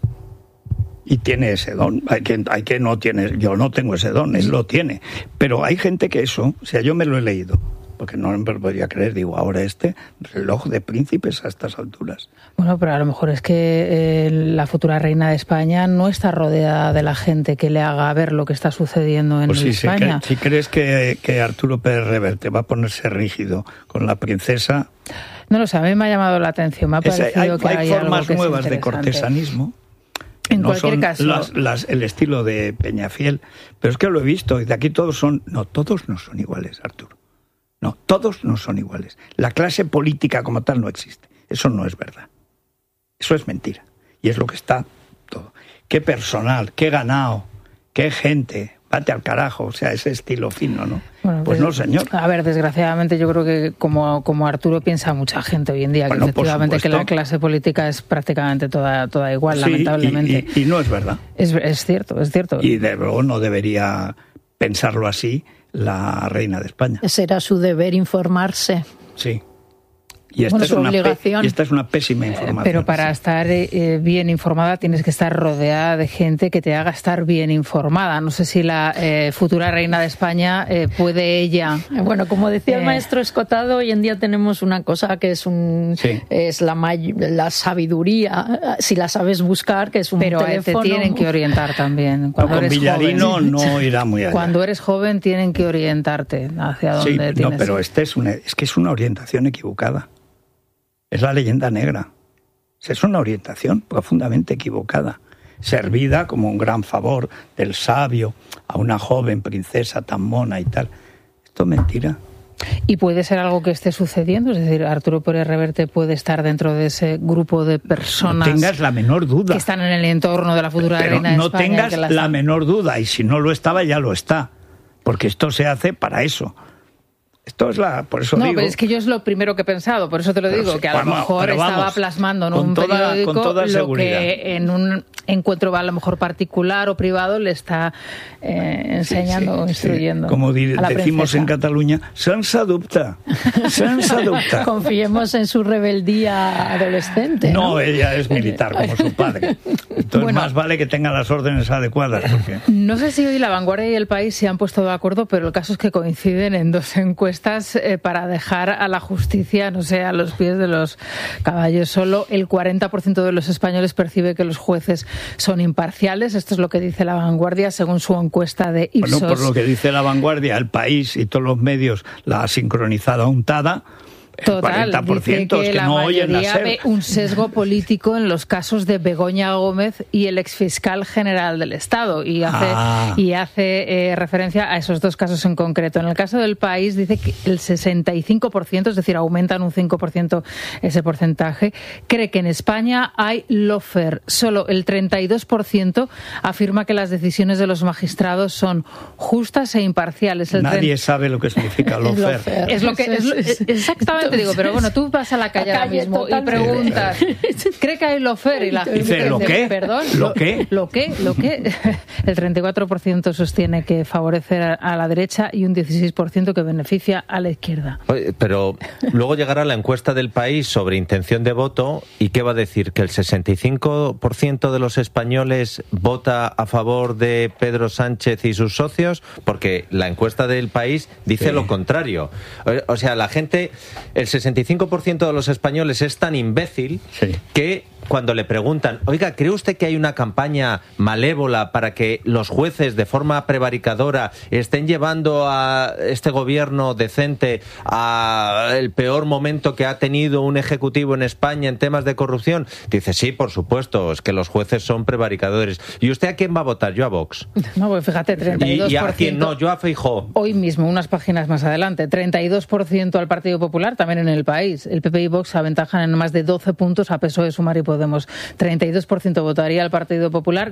Speaker 2: Y tiene ese don. Hay que no tiene. Yo no tengo ese don, él lo tiene. Pero hay gente que eso, o sea, yo me lo he leído, porque no me lo podía creer. Digo, ahora reloj de príncipes a estas alturas.
Speaker 4: Bueno, pero a lo mejor es que la futura reina de España no está rodeada de la gente que le haga ver lo que está sucediendo en España.
Speaker 2: Si crees que Arturo Pérez Reverte va a ponerse rígido con la princesa...
Speaker 4: No lo sé, a mí me ha llamado la atención. Me ha parecido que
Speaker 2: hay formas nuevas de cortesanismo.
Speaker 4: En cualquier caso,
Speaker 2: el estilo de Peñafiel, pero es que lo he visto y de aquí todos no son iguales, Arturo. No, todos no son iguales. La clase política como tal no existe. Eso no es verdad. Eso es mentira. Y es lo que está todo. Qué personal, qué ganado, qué gente. Vate al carajo, o sea, ese estilo fino, ¿no?
Speaker 4: Bueno,
Speaker 2: pues no, señor.
Speaker 4: A ver, desgraciadamente yo creo que como Arturo piensa mucha gente hoy en día, que efectivamente que la clase política es prácticamente toda igual, sí, lamentablemente.
Speaker 2: Y no es verdad.
Speaker 4: Es cierto.
Speaker 2: Y de luego no debería pensarlo así la reina de España.
Speaker 1: Será su deber informarse.
Speaker 2: Sí. Y esta, es una pésima información.
Speaker 4: Pero para estar bien informada tienes que estar rodeada de gente que te haga estar bien informada. No sé si la futura reina de España puede ella...
Speaker 1: Bueno, como decía el maestro Escotado, hoy en día tenemos una cosa que es la sabiduría, si la sabes buscar, que es un teléfono.
Speaker 4: Pero te tienen que orientar también.
Speaker 2: Cuando eres Villarino joven, no irá muy allá.
Speaker 4: Cuando eres joven tienen que orientarte hacia dónde tienes.
Speaker 2: No, pero es que es una orientación equivocada. Es la leyenda negra. Es una orientación profundamente equivocada, servida como un gran favor del sabio a una joven princesa tan mona y tal. Esto es mentira.
Speaker 4: ¿Y puede ser algo que esté sucediendo? Es decir, Arturo Pérez Reverte puede estar dentro de ese grupo de personas...
Speaker 2: No tengas la menor duda.
Speaker 4: Que están en el entorno de la futura reina de
Speaker 2: España.
Speaker 4: Pero
Speaker 2: no tengas la menor duda, y si no lo estaba, ya lo está. Porque esto se hace para eso. Esto es por eso digo...
Speaker 4: No, pero es que yo es lo primero que he pensado, por eso te lo digo,
Speaker 2: sí,
Speaker 4: que a lo mejor estaba plasmando en un periódico lo que en un encuentro a lo mejor particular o privado le está enseñando o instruyendo.
Speaker 2: Como decimos en Cataluña, sense dubte.
Speaker 1: Confiemos en su rebeldía adolescente.
Speaker 2: No, ella es militar como su padre. Entonces más vale que tenga las órdenes adecuadas. Porque...
Speaker 4: No sé si hoy La Vanguardia y El País se han puesto de acuerdo, pero el caso es que coinciden en dos encuestas para dejar a la justicia, no sé, a los pies de los caballos. Solo el 40% de los españoles percibe que los jueces son imparciales. Esto es lo que dice La Vanguardia según su encuesta de Ipsos.
Speaker 2: Bueno, por lo que dice La Vanguardia, El País y todos los medios, la sincronizada untada,
Speaker 4: Total,
Speaker 2: el 40%
Speaker 4: dice que
Speaker 2: es que
Speaker 4: la
Speaker 2: no oyen la
Speaker 4: mayoría
Speaker 2: SER.
Speaker 4: ve un sesgo político en los casos de Begoña Gómez y el exfiscal general del Estado y hace referencia a esos dos casos en concreto. En el caso del País dice que el 65%, es decir, aumentan un 5% ese porcentaje, cree que en España hay lawfare. Solo el 32% afirma que las decisiones de los magistrados son justas e imparciales.
Speaker 2: Nadie sabe lo que significa lawfare.
Speaker 4: Es lo que exactamente. Te digo, pero bueno, tú vas a la calle ahora mismo y preguntas, ¿cree que hay lawfare? Y la gente
Speaker 2: dice, ¿lo qué?
Speaker 4: ¿Perdón?
Speaker 2: ¿Lo qué?
Speaker 4: ¿Lo qué? El 34% sostiene que favorece a la derecha y un 16% que beneficia a la izquierda.
Speaker 27: Pero luego llegará la encuesta del País sobre intención de voto y ¿qué va a decir? ¿Que el 65% de los españoles vota a favor de Pedro Sánchez y sus socios? Porque la encuesta del País dice lo contrario. O sea, la gente... El 65% de los españoles es tan imbécil que cuando le preguntan, oiga, ¿cree usted que hay una campaña malévola para que los jueces de forma prevaricadora estén llevando a este gobierno decente a el peor momento que ha tenido un ejecutivo en España en temas de corrupción? Dice, sí, por supuesto, es que los jueces son prevaricadores. ¿Y usted a quién va a votar? Yo a Vox.
Speaker 4: No, pues fíjate, 32%.
Speaker 27: ¿Y a quién no? Yo a Feijóo.
Speaker 4: Hoy mismo, unas páginas más adelante, 32% al Partido Popular, también en El País. El PP y Vox aventajan en más de 12 puntos a PSOE, Sumar y Podemos. 32% votaría al Partido Popular,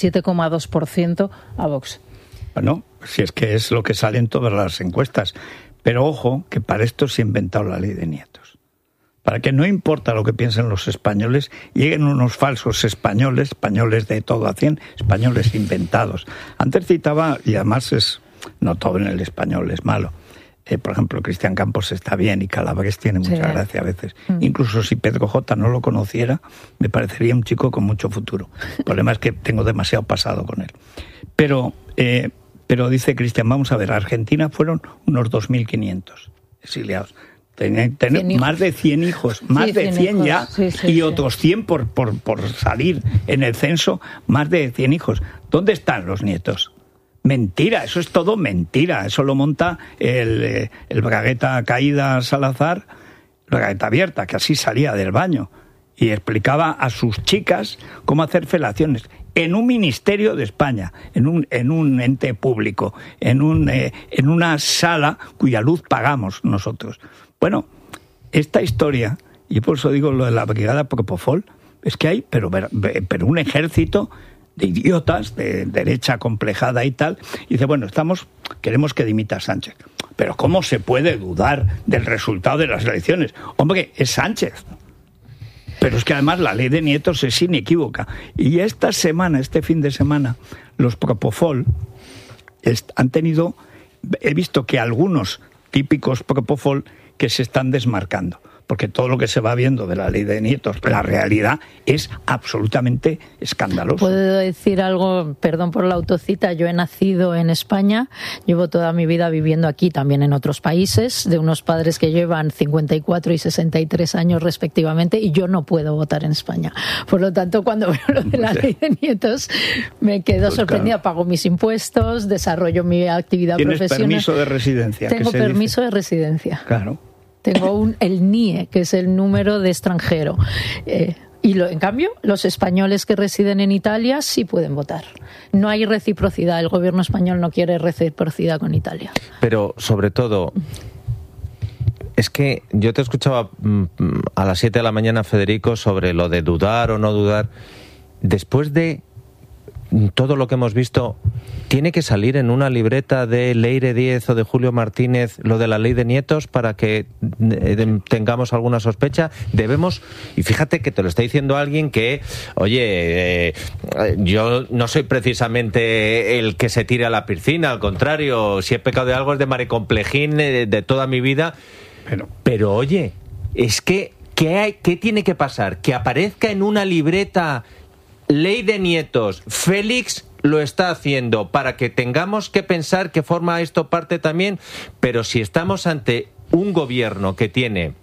Speaker 4: 17,2% a Vox.
Speaker 2: Bueno, si es que es lo que sale en todas las encuestas. Pero ojo, que para esto se ha inventado la ley de nietos. Para que no importa lo que piensen los españoles, lleguen unos falsos españoles de todo a 100, españoles inventados. Antes citaba, y además no todo en el español es malo. Por ejemplo, Cristian Campos está bien y Calabres tiene mucha gracia a veces. Incluso si Pedro J. no lo conociera, me parecería un chico con mucho futuro. El problema es que tengo demasiado pasado con él. Pero dice Cristian, vamos a ver, Argentina fueron unos 2.500 exiliados. Tienen más de 100 hijos, más de 100 ya, y otros 100 por salir en el censo, más de 100 hijos. ¿Dónde están los nietos? Mentira, eso es todo mentira. Eso lo monta el bragueta Caída Salazar, bragueta abierta, que así salía del baño y explicaba a sus chicas cómo hacer felaciones en un ministerio de España, en un ente público, en una sala cuya luz pagamos nosotros. Bueno, esta historia, y por eso digo lo de la brigada Propofol, es que hay pero un ejército de idiotas, de derecha complejada y tal, y dice, bueno, queremos que dimita a Sánchez. Pero ¿cómo se puede dudar del resultado de las elecciones? Hombre, es Sánchez. Pero es que además la ley de nietos es inequívoca. Y este fin de semana, los Propofol han tenido, he visto que algunos típicos Propofol que se están desmarcando. Porque todo lo que se va viendo de la ley de nietos, la realidad es absolutamente escandaloso.
Speaker 1: ¿Puedo decir algo? Perdón por la autocita. Yo he nacido en España, llevo toda mi vida viviendo aquí, también en otros países, de unos padres que llevan 54 y 63 años respectivamente, y yo no puedo votar en España. Por lo tanto, cuando veo lo de la ley de nietos, me quedo sorprendida. Claro. Pago mis impuestos, desarrollo mi actividad profesional.
Speaker 2: ¿Tienes permiso de residencia?
Speaker 1: Tengo permiso de residencia.
Speaker 2: Claro.
Speaker 1: Tengo el NIE, que es el número de extranjero. En cambio, los españoles que residen en Italia sí pueden votar. No hay reciprocidad. El gobierno español no quiere reciprocidad con Italia.
Speaker 27: Pero, sobre todo, Es que yo te escuchaba a las 7 de la mañana, Federico, sobre lo de dudar o no dudar. Después de todo lo que hemos visto, ¿tiene que salir en una libreta de Leire Díez o de Julio Martínez lo de la ley de nietos para que tengamos alguna sospecha? Debemos, y fíjate que te lo está diciendo alguien que, oye, yo no soy precisamente el que se tire a la piscina, al contrario, si he pecado de algo es de maricomplejín de toda mi vida, pero oye, es que ¿qué tiene que pasar? Que aparezca en una libreta ley de nietos. Félix lo está haciendo para que tengamos que pensar que forma esto parte también, pero si estamos ante un gobierno que tiene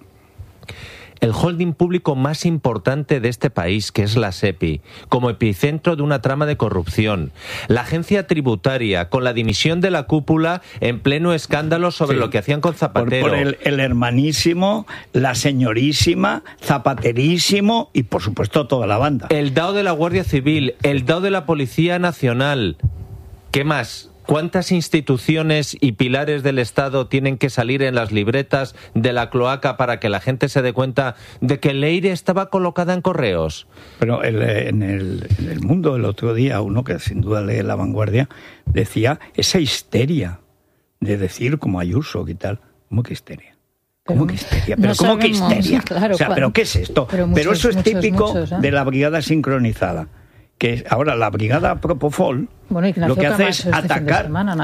Speaker 27: el holding público más importante de este país, que es la SEPI, como epicentro de una trama de corrupción, la agencia tributaria, con la dimisión de la cúpula en pleno escándalo sobre lo que hacían con Zapatero.
Speaker 2: Por el hermanísimo, la señorísima, Zapaterísimo y, por supuesto, toda la banda.
Speaker 27: El DAO de la Guardia Civil, el DAO de la Policía Nacional. ¿Qué más? ¿Cuántas instituciones y pilares del Estado tienen que salir en las libretas de la cloaca para que la gente se dé cuenta de que Leire estaba colocada en Correos?
Speaker 2: Pero en el Mundo el otro día, uno que sin duda lee La Vanguardia, decía esa histeria de decir como Ayuso y tal. ¿Cómo que histeria? ¿Cómo que histeria? ¿Pero cómo que histeria?
Speaker 1: Claro,
Speaker 2: o sea, ¿pero qué es esto? Pero eso es típico de la brigada sincronizada. Que ahora la brigada Propofol lo que hace es atacar,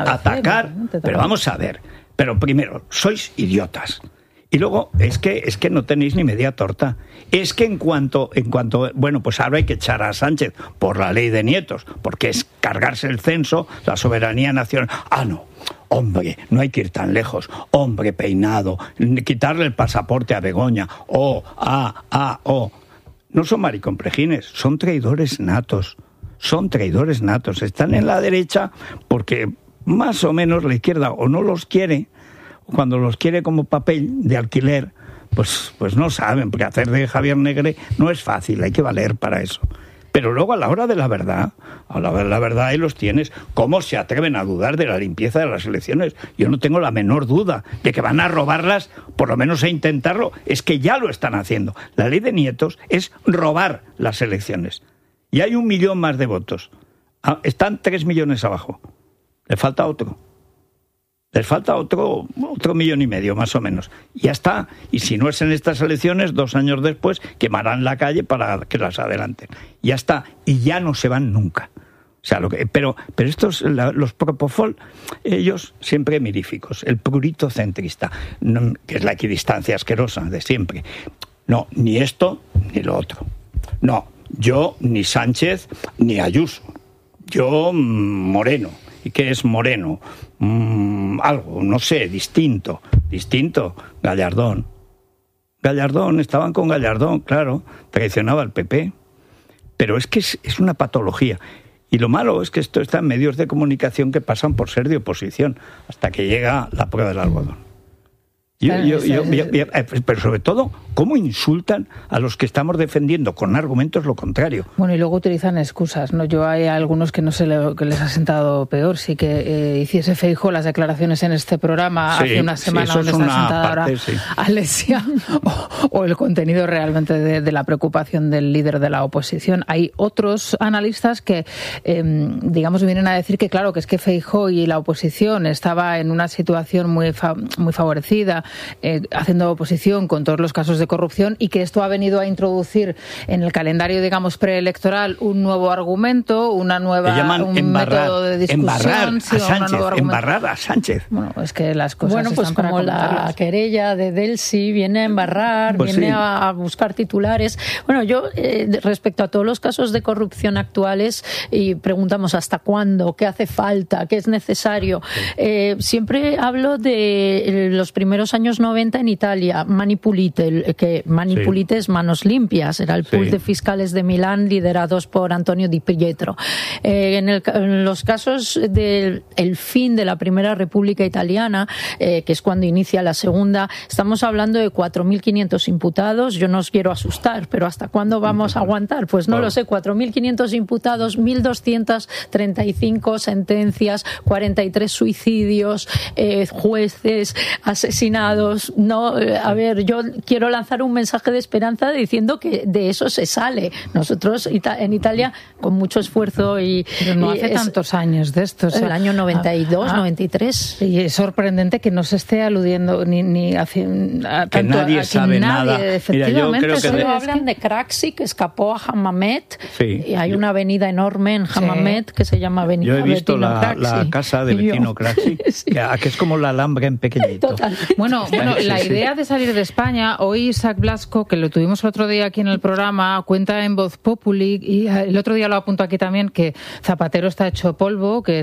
Speaker 2: pero vamos a ver, pero primero, sois idiotas, y luego es que no tenéis ni media torta, es que en cuanto, bueno, pues ahora hay que echar a Sánchez por la ley de nietos, porque es cargarse el censo, la soberanía nacional, no, hombre, no hay que ir tan lejos, hombre, Peinado, quitarle el pasaporte a Begoña, no son maricomplejines, son traidores natos. Están en la derecha porque más o menos la izquierda o no los quiere, o cuando los quiere como papel de alquiler, pues no saben, porque hacer de Javier Negre no es fácil, hay que valer para eso. Pero luego a la hora de la verdad ahí los tienes. ¿Cómo se atreven a dudar de la limpieza de las elecciones? Yo no tengo la menor duda de que van a robarlas, por lo menos a intentarlo. Es que ya lo están haciendo. La ley de nietos es robar las elecciones. Y hay 1 millón más de votos. Están 3 millones abajo. Le falta otro. Les falta otro 1,5 millones, más o menos. Y ya está. Y si no es en estas elecciones, 2 años después, quemarán la calle para que las adelanten. Ya está. Y ya no se van nunca. O sea, pero estos, los Propofol, ellos siempre miríficos. El prurito centrista, que es la equidistancia asquerosa de siempre. No, ni esto ni lo otro. No, yo ni Sánchez ni Ayuso. Yo Moreno. ¿Y qué es Moreno? Algo, no sé, distinto. Gallardón, estaban con Gallardón, claro, traicionaba al PP. Pero es que es una patología. Y lo malo es que esto está en medios de comunicación que pasan por ser de oposición, hasta que llega la prueba del algodón. Pero sobre todo, ¿cómo insultan a los que estamos defendiendo con argumentos lo contrario?
Speaker 4: Bueno, y luego utilizan excusas, ¿no? Yo hay algunos que no sé que les ha sentado peor. Sí que hiciese Feijóo las declaraciones en este programa hace una semana, donde está sentada ahora Alessia, o el contenido realmente de la preocupación del líder de la oposición. Hay otros analistas que, digamos, vienen a decir que, claro, que es que Feijóo y la oposición estaba en una situación muy favorecida, haciendo oposición con todos los casos de corrupción, y que esto ha venido a introducir en el calendario, digamos, preelectoral un nuevo argumento, un método de discusión.
Speaker 2: Embarrar a Sánchez.
Speaker 4: Bueno, es que las cosas
Speaker 1: pues como la querella de Delsi viene a embarrar, viene a buscar titulares. Bueno, yo respecto a todos los casos de corrupción actuales, y preguntamos hasta cuándo, qué hace falta, qué es necesario. Siempre hablo de los primeros años 90 en Italia, Mani Pulite, que Mani Pulite es manos limpias, era el pool de fiscales de Milán liderados por Antonio Di Pietro. En los casos del fin de la Primera República Italiana, que es cuando inicia la Segunda, estamos hablando de 4.500 imputados. Yo no os quiero asustar, pero ¿hasta cuándo vamos a aguantar? Pues no lo sé, 4.500 imputados, 1.235 sentencias, 43 suicidios, jueces asesinados, peinados. No, a ver, yo quiero lanzar un mensaje de esperanza diciendo que de eso se sale. Nosotros en Italia, con mucho esfuerzo
Speaker 4: Pero no hace tantos años de esto.
Speaker 1: El año 92, 93.
Speaker 4: Y es sorprendente que no se esté aludiendo ni a
Speaker 2: que nadie sabe nada.
Speaker 1: Mira, yo creo que hablan de Craxi, que escapó a Hammamet.
Speaker 2: Sí.
Speaker 1: Y hay una avenida enorme en Hammamet que se llama Avenida
Speaker 2: Yo he visto
Speaker 1: Bettino
Speaker 2: la casa de Bettino Craxi, que es como la Alhambra en pequeñito.
Speaker 4: Bueno, la idea de salir de España, hoy Isaac Blasco, que lo tuvimos el otro día aquí en el programa, cuenta en Voz Populi, y el otro día lo apunto aquí también, que Zapatero está hecho polvo, que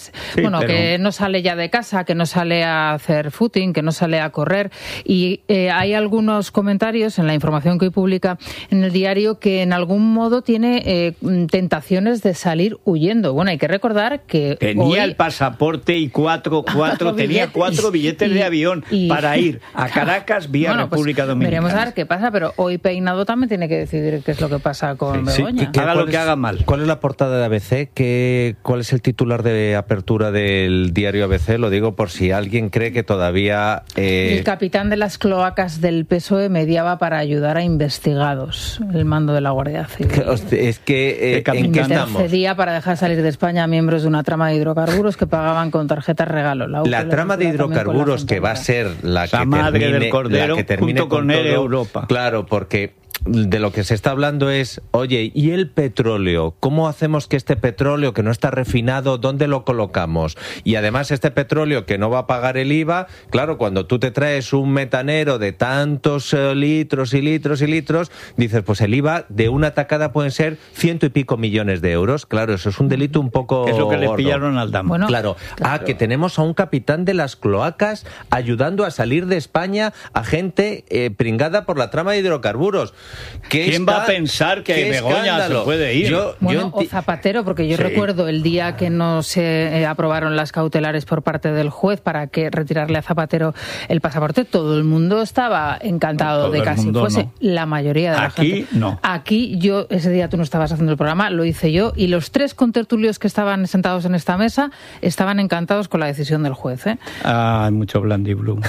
Speaker 4: que no sale ya de casa, que no sale a hacer footing, que no sale a correr, y hay algunos comentarios en la información que hoy publica en el diario que en algún modo tiene tentaciones de salir huyendo. Bueno, hay que recordar que
Speaker 2: tenía el pasaporte y tenía 4 billetes de avión para ir a Caracas vía República Dominicana.
Speaker 4: Veremos a ver qué pasa, pero hoy Peinado también tiene que decidir qué es lo que pasa con Begoña.
Speaker 2: Haga lo que haga mal.
Speaker 27: ¿Cuál es la portada de ABC? ¿Cuál es el titular de apertura del diario ABC? Lo digo por si alguien cree que todavía...
Speaker 4: El capitán de las cloacas del PSOE mediaba para ayudar a investigados, el mando de la Guardia Civil.
Speaker 27: Es que
Speaker 4: intercedía para dejar salir de España a miembros de una trama de hidrocarburos que pagaban con tarjetas regalo.
Speaker 27: La trama de hidrocarburos que va a ser la que termine
Speaker 2: junto con él Europa.
Speaker 27: Claro, porque de lo que se está hablando es, oye, ¿y el petróleo? ¿Cómo hacemos que este petróleo que no está refinado, dónde lo colocamos? Y además este petróleo que no va a pagar el IVA, claro, cuando tú te traes un metanero de tantos litros y litros y litros, dices, pues el IVA de una tacada pueden ser 100 y pico millones de euros. Claro, eso es un delito un poco
Speaker 2: es lo que
Speaker 27: gordo.
Speaker 2: Le pillaron al Damo.
Speaker 27: Bueno, claro. Que tenemos a un capitán de las cloacas ayudando a salir de España a gente pringada por la trama de hidrocarburos.
Speaker 2: ¿Quién va a pensar que Begoña se puede ir?
Speaker 4: O Zapatero, porque yo recuerdo el día que no se aprobaron las cautelares por parte del juez para que retirarle a Zapatero el pasaporte, todo el mundo estaba encantado de que así fuese. La mayoría de la gente.
Speaker 2: Aquí no.
Speaker 4: Aquí ese día tú no estabas haciendo el programa, lo hice yo, y los 3 contertulios que estaban sentados en esta mesa estaban encantados con la decisión del juez.
Speaker 2: Hay mucho blandiblue.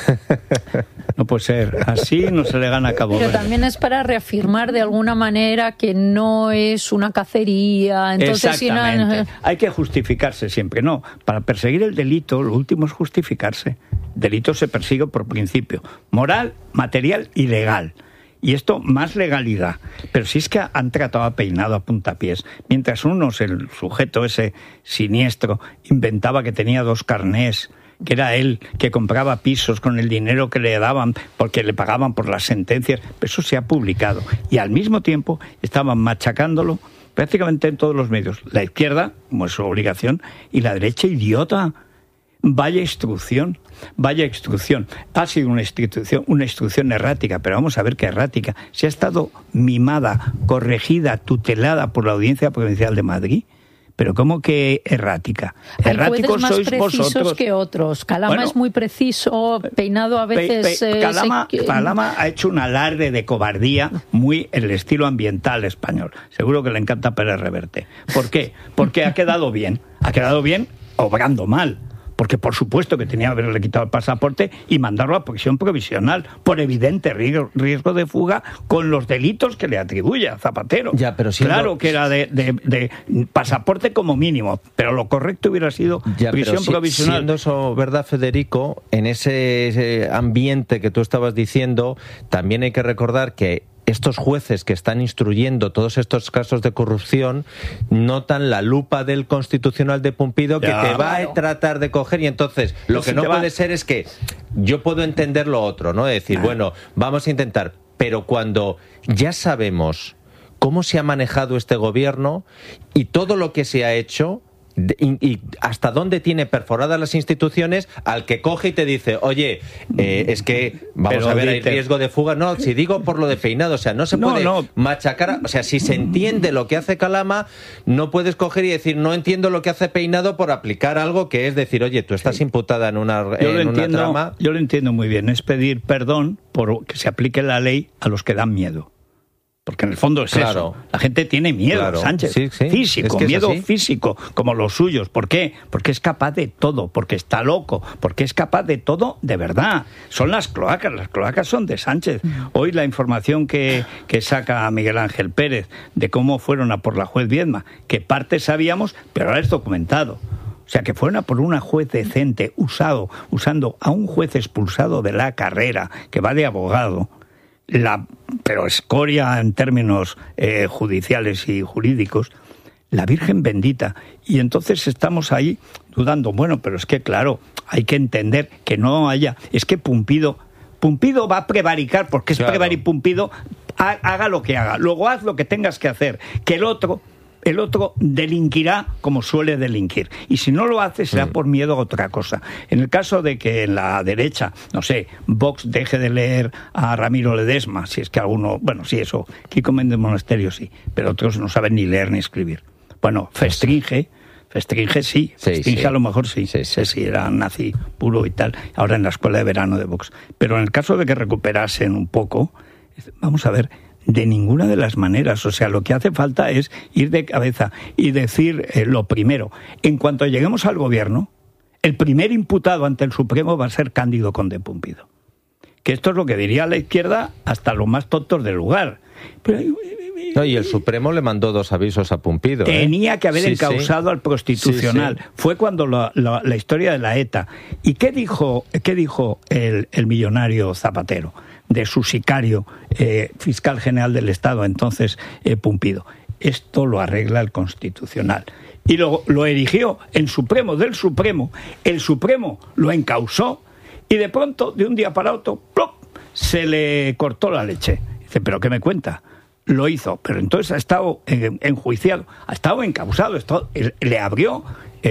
Speaker 2: No puede ser. Así no se le gana a Cabo Verde.
Speaker 1: Pero también es para reafirmar de alguna manera que no es una cacería. Entonces,
Speaker 2: exactamente. Hay que justificarse siempre. No, para perseguir el delito, lo último es justificarse. El delito se persigue por principio. Moral, material y legal. Y esto, más legalidad. Pero si es que han tratado a Peinado a puntapiés. Mientras el sujeto ese siniestro, inventaba que tenía 2 carnés, que era él que compraba pisos con el dinero que le daban porque le pagaban por las sentencias. Eso se ha publicado. Y al mismo tiempo estaban machacándolo prácticamente en todos los medios. La izquierda, como es su obligación, y la derecha, idiota. Vaya instrucción. Ha sido una instrucción errática, pero vamos a ver qué errática. Se ha estado mimada, corregida, tutelada por la Audiencia Provincial de Madrid. Pero ¿cómo que errática?
Speaker 1: Hay
Speaker 2: Erráticos
Speaker 1: más
Speaker 2: sois
Speaker 1: precisos
Speaker 2: vosotros.
Speaker 1: Que otros. Calama es muy preciso, Peinado a veces...
Speaker 2: Calama ha hecho un alarde de cobardía muy en el estilo ambiental español. Seguro que le encanta Pérez Reverte. ¿Por qué? Porque ha quedado bien. Ha quedado bien obrando mal. Porque por supuesto que tenía que haberle quitado el pasaporte y mandarlo a prisión provisional por evidente riesgo de fuga con los delitos que le atribuye a Zapatero. Claro que era de pasaporte como mínimo, pero lo correcto hubiera sido prisión provisional.
Speaker 27: Siendo eso verdad, Federico, en ese ambiente que tú estabas diciendo, también hay que recordar que estos jueces que están instruyendo todos estos casos de corrupción notan la lupa del Constitucional de Pumpido que te va a tratar de coger, y entonces lo que no puede ser es que yo puedo entender lo otro, ¿no? Decir, bueno, vamos a intentar, pero cuando ya sabemos cómo se ha manejado este gobierno y todo lo que se ha hecho y hasta dónde tiene perforadas las instituciones, al que coge y te dice, oye, es que vamos a ver, hay riesgo de fuga. No, si digo por lo de Peinado, o sea, no se puede machacar, o sea, si se entiende lo que hace Calama, no puedes coger y decir, no entiendo lo que hace Peinado por aplicar algo que es decir, oye, tú estás imputada en una trama.
Speaker 2: Yo lo entiendo muy bien, es pedir perdón por que se aplique la ley a los que dan miedo. Porque en el fondo es eso. La gente tiene miedo, Sánchez. Físico, miedo físico, como los suyos. ¿Por qué? Porque es capaz de todo, porque está loco, porque es capaz de todo de verdad. Son las cloacas son de Sánchez. Hoy la información que saca Miguel Ángel Pérez de cómo fueron a por la juez Viedma, que parte sabíamos, pero ahora es documentado. O sea, que fueron a por una juez decente, usando a un juez expulsado de la carrera, que va de abogado, pero escoria en términos judiciales y jurídicos, la Virgen bendita. Y entonces estamos ahí dudando, bueno, pero es que claro, hay que entender que no haya... Es que Pumpido va a prevaricar, porque es Pumpido, haga lo que haga. Luego haz lo que tengas que hacer, que el otro delinquirá como suele delinquir. Y si no lo hace, será por miedo a otra cosa. En el caso de que en la derecha, no sé, Vox deje de leer a Ramiro Ledesma, si es que alguno... Bueno, sí, eso, Kiko Méndez Monasterio sí, pero otros no saben ni leer ni escribir. Bueno, Festringe sí. Festringe a lo mejor sí, era nazi puro y tal, ahora en la escuela de verano de Vox. Pero en el caso de que recuperasen un poco, vamos a ver... De ninguna de las maneras. O sea, lo que hace falta es ir de cabeza y decir lo primero. En cuanto lleguemos al gobierno, el primer imputado ante el Supremo va a ser Cándido Conde Pumpido. Que esto es lo que diría la izquierda hasta los más tontos del lugar. Pero,
Speaker 27: y el Supremo le mandó 2 avisos a Pumpido.
Speaker 2: Tenía que haber encausado al Constitucional. Fue cuando la historia de la ETA. ¿Y qué dijo el millonario Zapatero? De su sicario, fiscal general del Estado, entonces Pumpido. Esto lo arregla el Constitucional. Y lo erigió en Supremo del Supremo. El Supremo lo encausó y de pronto, de un día para otro, ¡plop!, se le cortó la leche. Dice, ¿pero qué me cuenta? Lo hizo, pero entonces ha estado enjuiciado, ha estado encausado, le abrió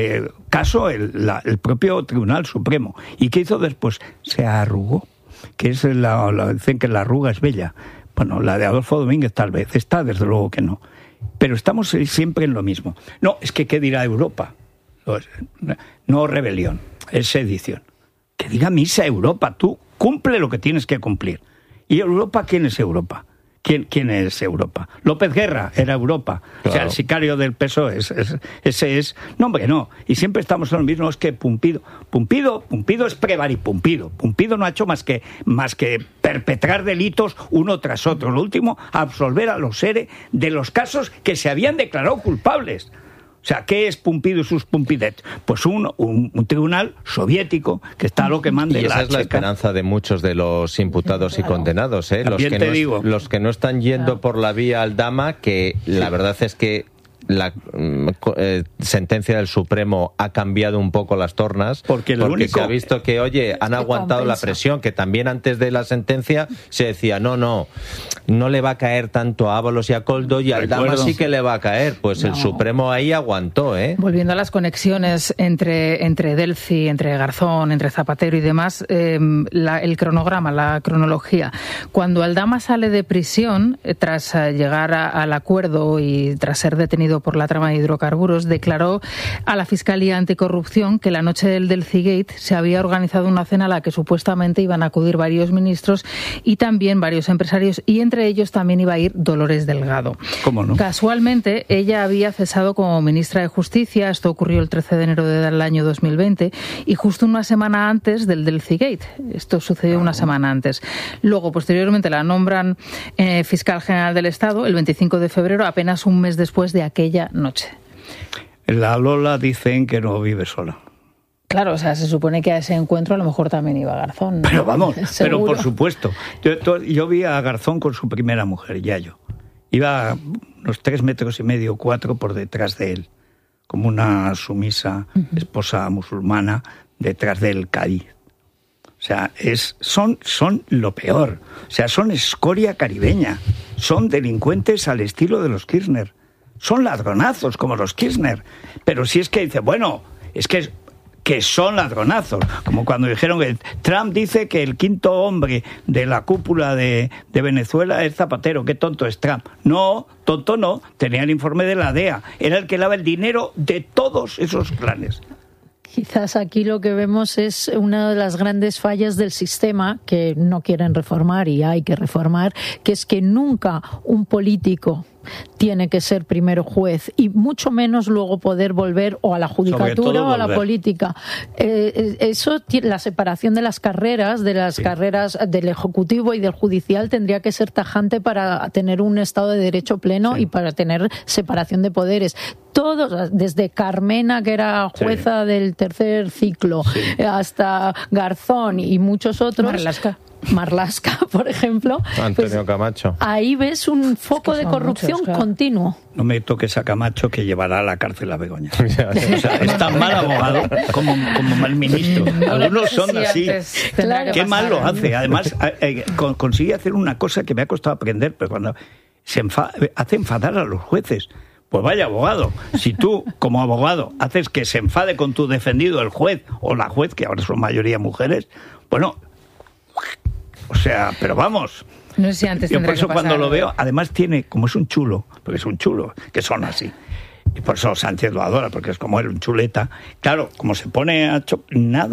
Speaker 2: caso el propio Tribunal Supremo. ¿Y qué hizo después? Se arrugó. Que es dicen que la arruga es bella. Bueno, la de Adolfo Domínguez tal vez, esta desde luego que no. Pero estamos siempre en lo mismo. No, es que ¿qué dirá Europa? No rebelión, es sedición. Que diga misa Europa, tú cumple lo que tienes que cumplir. ¿Y Europa quién es Europa? ¿Quién es Europa? López Guerra era Europa. Claro. O sea, el sicario del PSOE ese es... No, hombre, no. Y siempre estamos en lo mismo, es que Pumpido es prevaripumpido. Pumpido no ha hecho más que perpetrar delitos uno tras otro. Lo último, absolver a los seres de los casos que se habían declarado culpables. O sea, ¿qué es Pumpido y sus Pumpidets? Pues un tribunal soviético que está a lo que mande la
Speaker 27: checa. Y esa es la esperanza de muchos de los imputados y condenados, ¿eh? Los que no están yendo por la vía Aldama, que la verdad es que la sentencia del Supremo ha cambiado un poco las tornas, porque se ha visto que, oye, han aguantado la presión, que también antes de la sentencia se decía, no le va a caer tanto a Ábalos y a Koldo, y a Aldama sí que le va a caer. Pues el Supremo ahí aguantó, ¿eh?
Speaker 4: Volviendo a las conexiones entre Delcy, entre Garzón, entre Zapatero y demás, el cronograma, la cronología. Cuando Aldama sale de prisión, tras llegar al acuerdo y tras ser detenido por la trama de hidrocarburos, declaró a la Fiscalía Anticorrupción que la noche del Delcigate se había organizado una cena a la que supuestamente iban a acudir varios ministros y también varios empresarios, y entre ellos también iba a ir Dolores Delgado.
Speaker 2: ¿Cómo no?
Speaker 4: Casualmente, ella había cesado como ministra de Justicia, esto ocurrió el 13 de enero del año 2020, y justo una semana antes del Delcigate. Esto sucedió una semana antes. Luego, posteriormente, la nombran fiscal general del Estado el 25 de febrero, apenas un mes después de aquella noche.
Speaker 2: La Lola dicen que no vive sola.
Speaker 4: Claro, o sea, se supone que a ese encuentro a lo mejor también iba Garzón, ¿no?
Speaker 2: Pero vamos, pero por supuesto. Yo vi a Garzón con su primera mujer, Yayo. Iba unos 3,5 metros, 4 por detrás de él, como una sumisa esposa musulmana detrás del Cádiz. O sea, son lo peor. O sea, son escoria caribeña. Son delincuentes al estilo de los Kirchner. Son ladronazos como los Kirchner. Pero si es que dice, bueno, es que son ladronazos. Como cuando dijeron que Trump dice que el quinto hombre de la cúpula de Venezuela es Zapatero. Qué tonto es Trump. No, tonto no. Tenía el informe de la DEA. Era el que daba el dinero de todos esos clanes.
Speaker 1: Quizás aquí lo que vemos es una de las grandes fallas del sistema que no quieren reformar y hay que reformar, que es que nunca un político tiene que ser primero juez y mucho menos luego poder volver o a la judicatura o a la política. Eso, la separación de las carreras del ejecutivo y del judicial tendría que ser tajante para tener un Estado de Derecho pleno y para tener separación de poderes. Todos, desde Carmena, que era jueza del tercer ciclo, hasta Garzón y muchos otros. Marlaska, por ejemplo.
Speaker 27: Antonio Camacho.
Speaker 1: Ahí ves un foco de corrupción continuo.
Speaker 2: No me toques a Camacho, que llevará a la cárcel a Begoña. O sea, es tan mal abogado como mal ministro. Algunos son así. Qué mal lo hace. Además, consigue hacer una cosa que me ha costado aprender, pero cuando hace enfadar a los jueces. Pues vaya abogado, si tú como abogado haces que se enfade con tu defendido el juez o la juez, que ahora son mayoría mujeres, bueno, o sea, pero vamos.
Speaker 4: No sé si antes
Speaker 2: yo por eso cuando lo veo, además tiene, como es un chulo, porque es un chulo, que son así, y por eso Sánchez lo adora, porque es como él, un chuleta, claro, como se pone a nada